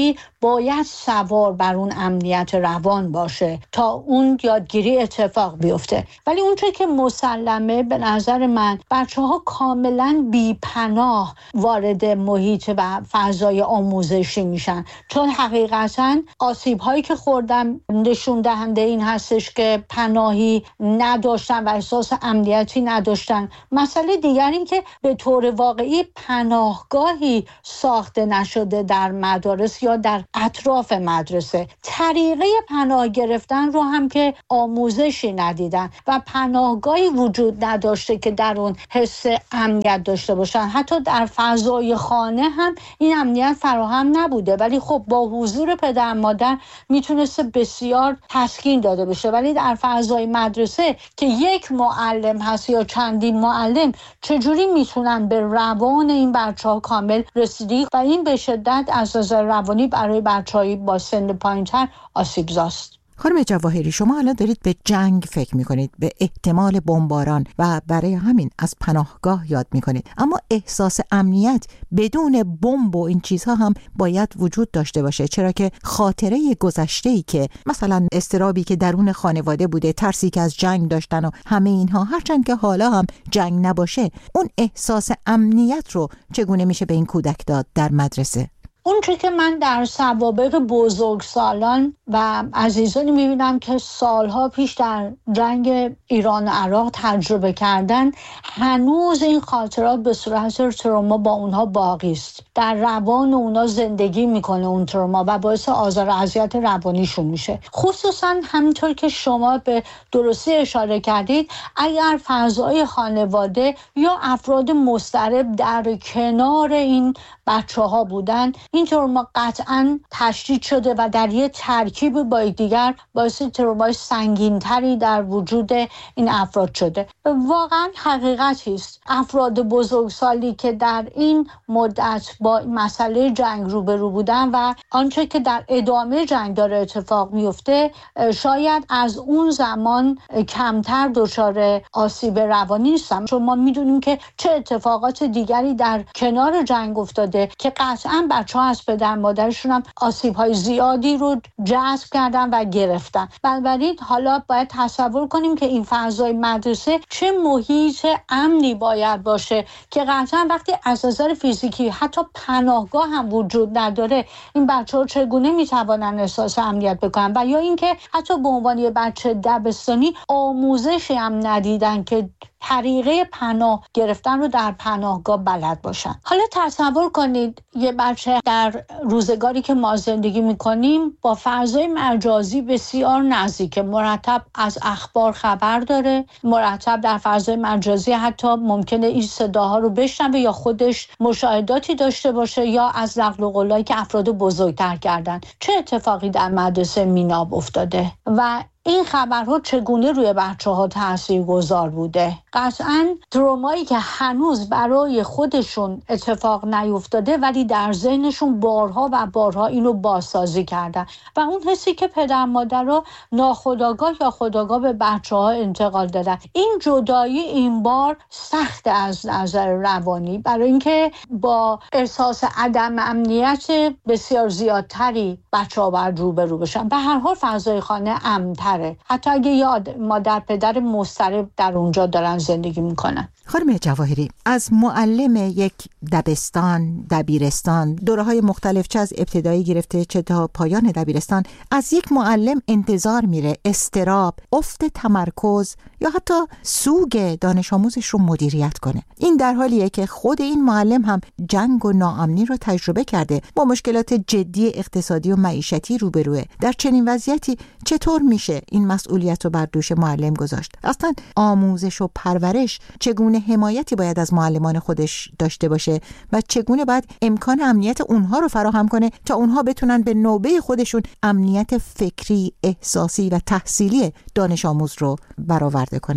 باید سوار بر اون امنیت روان باشه تا اون یادگیری اتفاق بیفته. ولی اونچه که مسلمه به نظر من بچه‌ها کاملا بی‌پناه وارد محیط و فضای آموزشی میشن، چون حقیقتاً آسیب‌هایی که خوردن نشون دهنده این هستش که پناهی نداشتن و احساس امنیتی نداشتن. مسئله دیگر این که به طور واقعی پناهگاهی ساخته نشده در مدارس یا در اطراف مدرسه. طریقه پناه گرفتن رو هم که آموزشی ندیدن و پناهگاهی وجود نداشته که در اون حس امنیت داشته باشن. حتی در فضای خانه هم این امنیت فراهم نبوده، ولی خب با حضور پدر مادر میتونسته بسیار تسکین داده بشه. ولی در فضای مدرسه که یک معلم هست یا چندین معلم، چجوری میتونن به روان این بچه‌ها کامل رسیدگی و این به شدت از نظر روانی برای بچه‌های با سن پایین‌تر آسیبزاست. خانم جواهری، شما الان دارید به جنگ فکر میکنید، به احتمال بمباران و برای همین از پناهگاه یاد میکنید، اما احساس امنیت بدون بمب و این چیزها هم باید وجود داشته باشه، چرا که خاطره گذشته‌ای که مثلا اضطرابی که درون خانواده بوده، ترسی که از جنگ داشتن و همه اینها، هرچند که حالا هم جنگ نباشه، اون احساس امنیت رو چگونه میشه به این کودک داد در مدرسه؟ اون چیزی که من در سوابق بزرگسالان و عزیزانی میبینم که سالها پیش در جنگ ایران و عراق تجربه کردن، هنوز این خاطرات به صورت تروما با اونها باقی است. در روان اونها زندگی میکنه اون تروما و باعث آزار و اذیت روانیشون میشه. خصوصا همینطور که شما به درستی اشاره کردید، اگر فضای خانواده یا افراد مضطرب در کنار این بچه ها بودن، این تروما قطعاً تشدید شده و در یک ترکیب با دیگر باعث ترومای سنگین‌تری در وجود این افراد شده. واقعاً حقیقتی است افراد بزرگسالی که در این مدت با مسئله جنگ روبرو بودن و آنچه که در ادامه جنگ داره اتفاق میفته، شاید از اون زمان کمتر دچار آسیب روانی نیستن، چون ما میدونیم که چه اتفاقات دیگری در کنار جنگ افتاده که قطعاً بچه‌ها از پدر مادرشون هم آسیب‌های زیادی رو جذب کردن و گرفتن. بنابراین حالا باید تصور کنیم که این فضای مدرسه چه محیط امنی باید باشه که قطعاً وقتی از نظر فیزیکی حتی پناهگاه هم وجود نداره، این بچه‌ها چگونه میتوانن احساس امنیت بکنن؟ و یا اینکه حتی به عنوان یه بچه دبستانی آموزشی هم ندیدن که طریقه پناه گرفتن رو در پناهگاه بلد باشن. حالا تصور کنید یه بچه در روزگاری که ما زندگی میکنیم با فضای مجازی بسیار نزدیک، مرتب از اخبار خبر داره، مرتب در فضای مجازی حتی ممکنه این صداها رو بشنوه یا خودش مشاهداتی داشته باشه یا از نقل و قولایی که افراد بزرگتر کردن. چه اتفاقی در مدرسه میناب افتاده و این خبرها چگونه روی بچه‌ها تاثیرگذار بوده؟ قطعاً ترومایی که هنوز برای خودشون اتفاق نیفتاده ولی در ذهنشون بارها و بارها اینو بازسازی کردن و اون حسی که پدر مادرها ناخودآگاه یا خودآگاه به بچه‌ها انتقال دادن. این جدایی این بار سخت از نظر روانی، برای اینکه با احساس عدم امنیت بسیار زیادتری بچه‌ها باید روبرو بشن. به هر حال فضای خانه امن‌تر، حتی اگه یاد مادر پدر مضطرب در اونجا دارن زندگی میکنن. خانم جواهری، از معلم یک دبستان، دبیرستان، دوره‌های مختلف چه از ابتدایی گرفته چه تا پایان دبیرستان، از یک معلم انتظار میره اضطراب، افت تمرکز یا حتی سوگ دانش آموزش رو مدیریت کنه. این در حالیه که خود این معلم هم جنگ و ناامنی رو تجربه کرده، با مشکلات جدی اقتصادی و معیشتی روبروه. در چنین وضعیتی چطور میشه این مسئولیت رو بر دوش معلم گذاشت؟ اصلا آموزش و پرورش چگونه حمایتی باید از معلمان خودش داشته باشه و چگونه باید امکان امنیت اونها رو فراهم کنه تا اونها بتونن به نوبه خودشون امنیت فکری، احساسی و تحصیلی دانش آموز رو برآورده کنن؟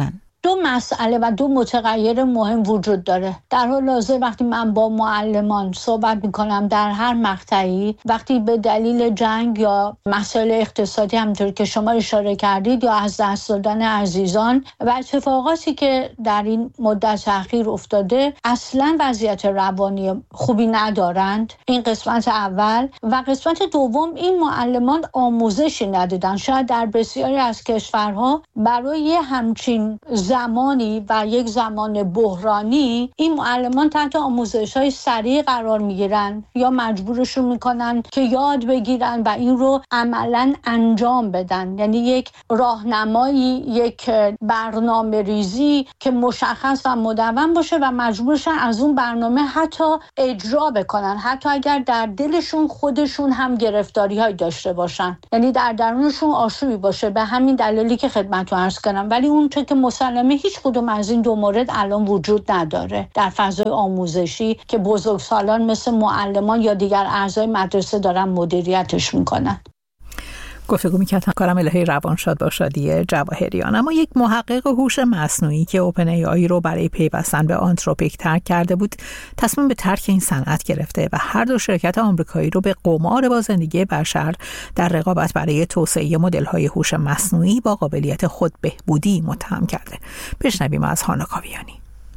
دو مسئله و دو متغیر مهم وجود داره. در حال حاضر وقتی من با معلمان صحبت میکنم در هر مقطعی، وقتی به دلیل جنگ یا مسائل اقتصادی همونطور که شما اشاره کردید یا از دست دادن عزیزان و اتفاقاتی که در این مدت اخیر افتاده اصلا وضعیت روانی خوبی ندارند، این قسمت اول. و قسمت دوم، این معلمان آموزشی ندیدن. شاید در بسیاری از کشورها برای همچین زمانی و یک زمان بحرانی این معلمان تحت آموزش‌های سریع قرار میگیرن یا مجبورشون میکنن که یاد بگیرن و این رو عملاً انجام بدن. یعنی یک راهنمایی، یک برنامه ریزی که مشخص و مدون باشه و مجبورشن از اون برنامه حتی اجرا بکنن، حتی اگر در دلشون خودشون هم گرفتاری‌های داشته باشن، یعنی در درونشون آشوبی باشه. به همین دلیلی که خدمتتون عرض کردم. ولی اون چه که مسلمه هیچ کدوم از این دو مورد الان وجود نداره در فضای آموزشی که بزرگسالان مثل معلمان یا دیگر اعضای مدرسه دارن مدیریتش میکنن. گفتگو می‌کرد همکارم الهی روانشاد با شادی جواهریان. اما یک محقق هوش مصنوعی که اوپن ای آی رو برای پیوستن به آنتروپیک ترک کرده بود، تصمیم به ترک این صنعت گرفته و هر دو شرکت آمریکایی رو به قمار با زندگی بشر در رقابت برای توسعه مدل‌های هوش مصنوعی با قابلیت خود بهبودی متهم کرده. بشنویم از هانا کاویانی.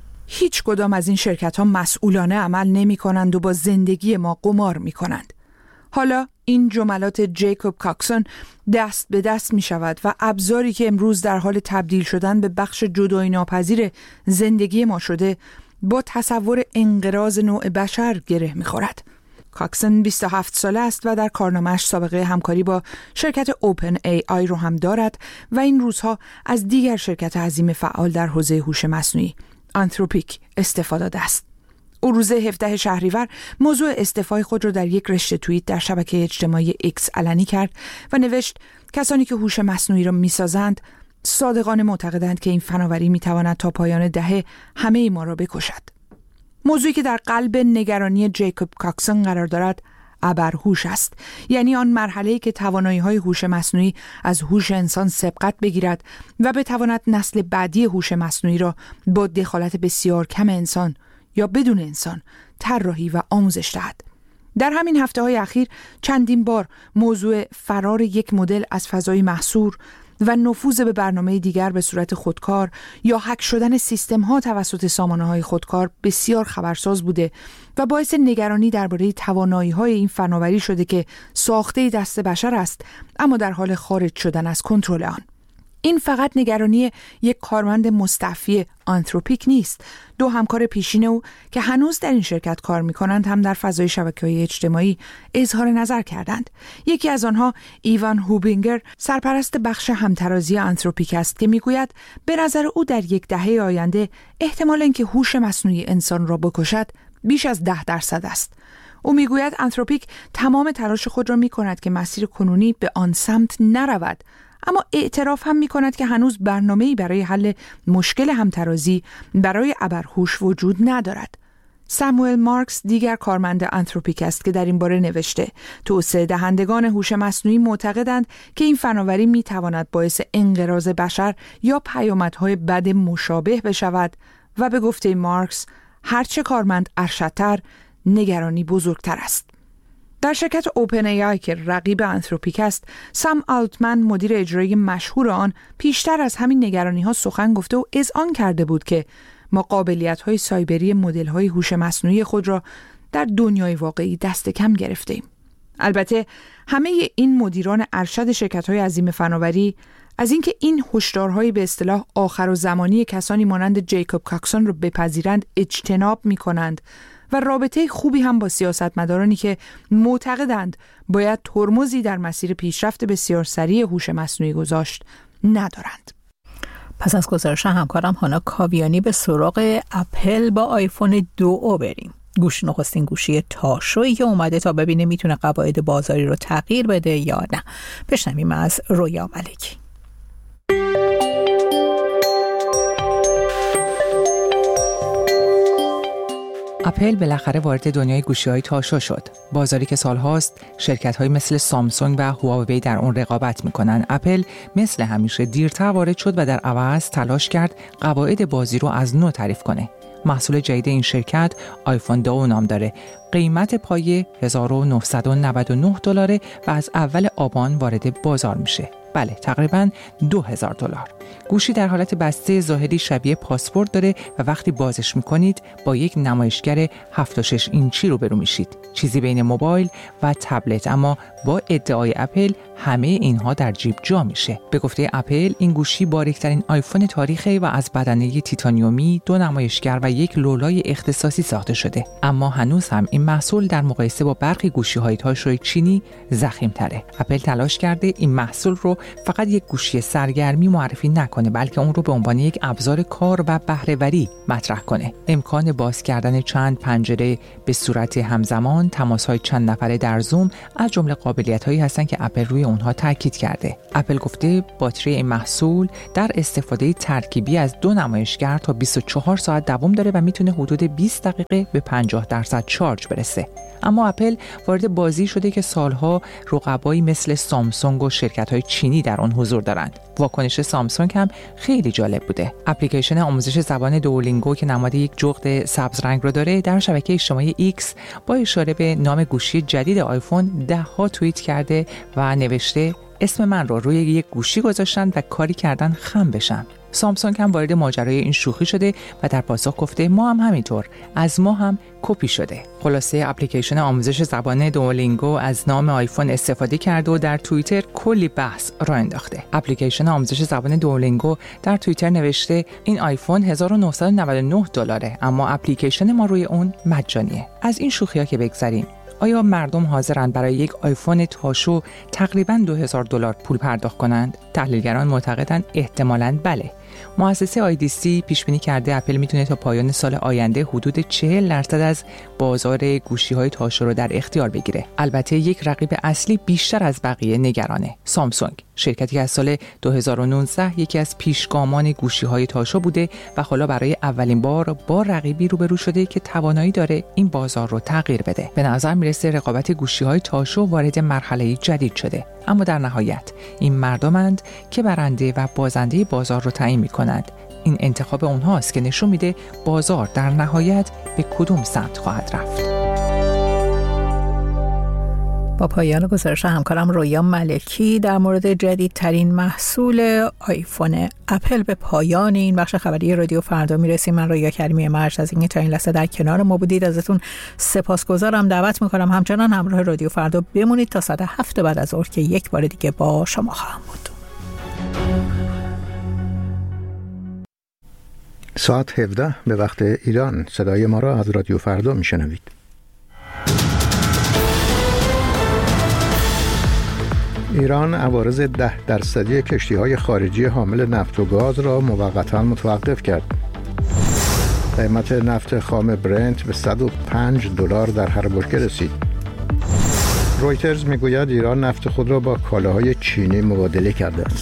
هیچ کدام از این شرکت‌ها مسئولانه عمل نمی‌کنند و با زندگی ما قمار می‌کنند. حالا این جملات جیکوب کاکسون دست به دست می شود و ابزاری که امروز در حال تبدیل شدن به بخش جدایی ناپذیر زندگی ما شده با تصور انقراض نوع بشر گره می خورد. کاکسون بیست و هفت ساله است و در کارنامه‌اش سابقه همکاری با شرکت اوپن ای آی رو هم دارد و این روزها از دیگر شرکت عظیم فعال در حوزه هوش مصنوعی آنتروپیک استفاده داده است. او روز هفدهم شهریور موضوع استعفای خود را در یک رشته توییت در شبکه اجتماعی ایکس علنی کرد و نوشت کسانی که هوش مصنوعی را می‌سازند صادقانه معتقدند که این فناوری می‌تواند تا پایان دهه همه ما را بکشد. موضوعی که در قلب نگرانی جیکوب کاکسون قرار دارد ابرهوش است، یعنی آن مرحله‌ای که توانایی‌های هوش مصنوعی از هوش انسان سبقت بگیرد و بتواند نسل بعدی هوش مصنوعی را با دخالت بسیار کم انسان یا بدون انسان طراحی و آموزش دهد. در همین هفته‌های اخیر چندین بار موضوع فرار یک مدل از فضای محصور و نفوذ به برنامه دیگر به صورت خودکار یا هک شدن سیستم‌ها توسط سامانه‌های خودکار بسیار خبرساز بوده و باعث نگرانی درباره توانایی‌های این فناوری شده که ساخته دست بشر است اما در حال خارج شدن از کنترل آن. این فقط نگرانی یک کارمند مستعفی آنتروپیک نیست. دو همکار پیشین او که هنوز در این شرکت کار می‌کنند هم در فضای شبکه‌های اجتماعی اظهار نظر کردند. یکی از آنها ایوان هوبینگر سرپرست بخش همترازی آنتروپیک است که میگوید به نظر او در یک دهه آینده احتمال اینکه هوش مصنوعی انسان را بکشد بیش از ده درصد است. او میگوید آنتروپیک تمام تلاش خود را می‌کند که مسیر کنونی به آن سمت نرود، اما اعتراف هم می کند که هنوز برنامه‌ای برای حل مشکل همترازی برای ابرهوش وجود ندارد. ساموئل مارکس دیگر کارمند آنتروپیک است که در این باره نوشته توسعه دهندگان هوش مصنوعی معتقدند که این فناوری می تواند باعث انقراض بشر یا پیامدهای بد مشابه بشود و به گفته مارکس هرچه کارمند ارشدتر نگرانی بزرگتر است. در شرکت اوپن ای آی که رقیب آنتروپیک است، سام آلتمن مدیر اجرایی مشهور آن پیشتر از همین نگرانی‌ها سخن گفته و اذعان کرده بود که ما قابلیت‌های سایبری مدل‌های هوش مصنوعی خود را در دنیای واقعی دست کم گرفتیم. البته همه این مدیران ارشد شرکت‌های عظیم فناوری از اینکه این هشدارهای به اصطلاح آخر و زمانی کسانی مانند جیکوب کاکسون را بپذیرند اجتناب می‌کنند و رابطه خوبی هم با سیاستمدارانی که معتقدند باید ترمزی در مسیر پیشرفت بسیار سریع هوش مصنوعی گذاشت ندارند. پس از گزارش همکارم هانا کاویانی به سراغ اپل با آیفون دو او بریم. گوش نخستین گوشی تاشویی که اومده تا ببینه میتونه قواعد بازاری رو تغییر بده یا نه. بشنویم از رویا ملکی. اپل بالاخره وارد دنیای گوشی‌های تاشو شد. بازاری که سالهاست شرکت‌های مثل سامسونگ و هواوی در اون رقابت می‌کنن. اپل مثل همیشه دیرتر وارد شد و در عوض تلاش کرد قواعد بازی رو از نو تعریف کنه. محصول جدید این شرکت آیفون دو نام داره. قیمت پایه هزار و نهصد و نود و نه دلاره و از اول آبان وارد بازار میشه. بله، تقریباً دو هزار دلار. گوشی در حالت بسته ظاهری شبیه پاسپورت داره و وقتی بازش میکنید با یک نمایشگر هفت و شش اینچی روبرو میشید. چیزی بین موبایل و تبلت، اما با ادعای اپل همه اینها در جیب جا میشه. به گفته اپل این گوشی باریکترین آیفون تاریخه و از بدنه تیتانیومی، دو نمایشگر و یک لولای اختصاصی ساخته شده. اما هنوز هم این محصول در مقایسه با برخی گوشی‌های تاشوی چینی ضخیم‌تره. اپل تلاش کرده این محصول رو فقط یک گوشی سرگرمی معرفی نکنه، بلکه اون رو به عنوان یک ابزار کار و بهره‌وری مطرح کنه. امکان باز کردن چند پنجره به صورت همزمان، تماس‌های چند نفره در زوم از جمله قابلیت‌هایی هستن که اپل روی اونها تاکید کرده. اپل گفته باتری این محصول در استفاده ترکیبی از دو نمایشگر تا بیست و چهار ساعت دوام داره و میتونه حدود بیست دقیقه به پنجاه درصد شارژ برسه. اما اپل وارد بازی شده که سالها رقبایی مثل سامسونگ و شرکت‌های چینی در آن حضور دارند. واکنش سامسونگ هم خیلی جالب بوده. اپلیکیشن آموزش زبان دوولینگو که نماد یک جغد سبز رنگ رو داره، در شبکه اجتماعی ایکس با اشاره به نام گوشی جدید آیفون ده ها توییت کرده و نوشته اسم من رو روی یک گوشی گذاشتن و کاری کردن خم بشم. سامسونگ هم وارد ماجرای این شوخی شده و در پاسخ گفته ما هم همینطور، از ما هم کپی شده. خلاصه اپلیکیشن آموزش زبان دوولینگو از نام آیفون استفاده کرده و در توییتر کلی بحث راه انداخته. اپلیکیشن آموزش زبان دوولینگو در توییتر نوشته این آیفون هزار و نهصد و نود و نه دلاره، اما اپلیکیشن ما روی اون مجانیه. از این شوخی‌ها که بگذریم، آیا مردم حاضرند برای یک آیفون تاشو تقریباً دو هزار دلار پول پرداخت کنند؟ تحلیلگران معتقدند احتمالاً بله. مؤسسه آی دی سی پیش بینی کرده اپل میتونه تا پایان سال آینده حدود چهل درصد از بازار گوشی‌های تاشو رو در اختیار بگیره. البته یک رقیب اصلی بیشتر از بقیه نگرانه. سامسونگ، شرکتی که از سال دو هزار و نوزده یکی از پیشگامان گوشی‌های تاشو بوده و حالا برای اولین بار با رقیبی روبرو شده که توانایی داره این بازار رو تغییر بده. به نظر میرسه رقابت گوشی‌های تاشو وارد مرحله جدید شده. اما در نهایت این مردمند که برنده و بازنده بازار رو تعیین می‌کنند. این انتخاب اونهاست که نشون میده بازار در نهایت به کدوم سمت خواهد رفت. با پایان گزارش همکارم رویا ملکی در مورد جدیدترین محصول آیفون اپل به پایان این بخش خبری رادیو فردا میرسیم. من رویا کریمی مرج از اینکه تا این لحظه در کنار ما بودید ازتون سپاسگزارم. دعوت میکنم همچنان همراه رادیو فردا بمونید تا ساعت هفت بعد از ظهر که یک بار دیگه با شما خواهم بود. ساعت هفده به وقت ایران. صدای ما را از رادیو فردا میشنوید. ایران عوارض ده درصدی کشتی‌های خارجی حامل نفت و گاز را موقتا متوقف کرد. قیمت نفت خام برنت به صد و پنج دلار در هر بشکه رسید. رویترز میگوید ایران نفت خود را با کالاهای چینی مبادله کرده است.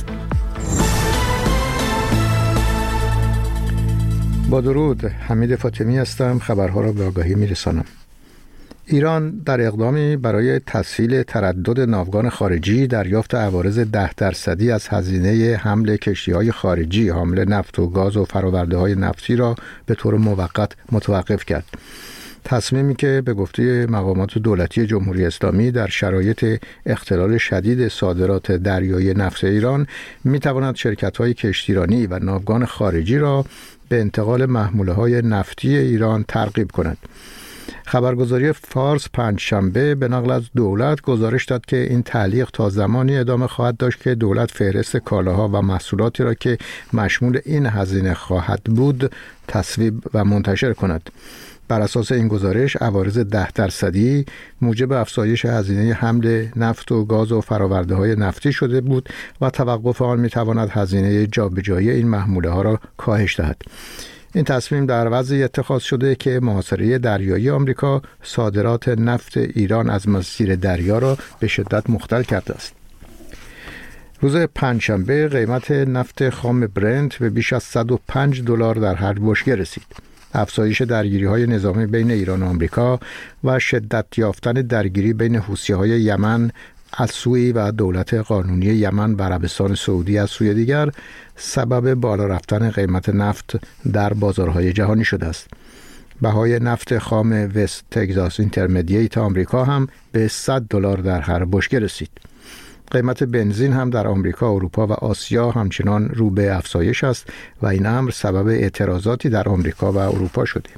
با درود، حمید فاطمی هستم. خبرها را به آگاهی میرسانم. ایران در اقدامی برای تسهیل تردد ناوگان خارجی دریافت عوارض ده درصدی از هزینه حمل کشتی‌های خارجی حامل نفت و گاز و فرآورده‌های نفتی را به طور موقت متوقف کرد. تصمیمی که به گفته مقامات دولتی جمهوری اسلامی در شرایط اختلال شدید صادرات دریایی نفت ایران می‌تواند شرکت‌های کشتیرانی و ناوگان خارجی را به انتقال محموله‌های نفتی ایران ترغیب کند. خبرگزاری فارس پنجشنبه به نقل از دولت گزارش داد که این تعلیق تا زمانی ادامه خواهد داشت که دولت فهرست کالاها و محصولاتی را که مشمول این هزینه خواهد بود تصویب و منتشر کند. بر اساس این گزارش عوارض ده درصدی موجب افزایش هزینه حمل نفت و گاز و فرآورده‌های نفتی شده بود و توقف آن می‌تواند هزینه جابجایی این محموله ها را کاهش دهد. این تصمیم در وضعی اتخاذ شده که محاصره دریایی آمریکا صادرات نفت ایران از مسیر دریا را به شدت مختل کرده است. روز پنجشنبه قیمت نفت خام برنت به بیش از صد و پنج دلار در هر بشکه رسید. افزایش درگیری‌های نظامی بین ایران و آمریکا و شدت یافتن درگیری بین حوثی‌های یمن از سوی و دولت قانونی یمن و عربستان سعودی از سوی دیگر سبب بالا رفتن قیمت نفت در بازارهای جهانی شده است. بهای نفت خام وست تگزاس اینترمدییت آمریکا هم به صد دلار در هر بشکه رسید. قیمت بنزین هم در آمریکا، اروپا و آسیا همچنان رو به افزایش است و این امر سبب اعتراضاتی در آمریکا و اروپا شده.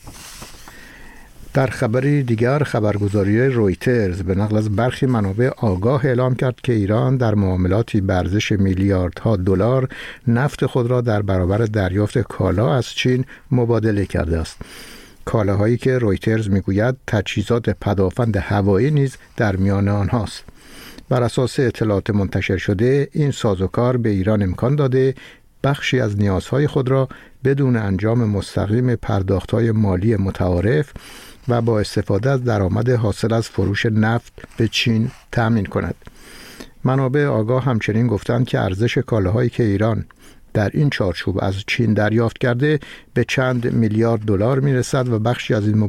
در خبری دیگر، خبرگزاری رویترز به نقل از برخی منابع آگاه اعلام کرد که ایران در معاملاتی به ارزش میلیاردها دلار نفت خود را در برابر دریافت کالا از چین مبادله کرده است. کالاهایی که رویترز میگوید تجهیزات پدافند هوایی نیز در میان آنهاست. بر اساس اطلاعات منتشر شده، این سازوکار به ایران امکان داده بخشی از نیازهای خود را بدون انجام مستقیم پرداخت‌های مالی متعارف و با استفاده از درآمد حاصل از فروش نفت به چین تأمین کند. منابع آگاه همچنین گفتند که ارزش کالاهایی که ایران در این چارچوب از چین دریافت کرده به چند میلیارد دلار میرسد و بخشی از این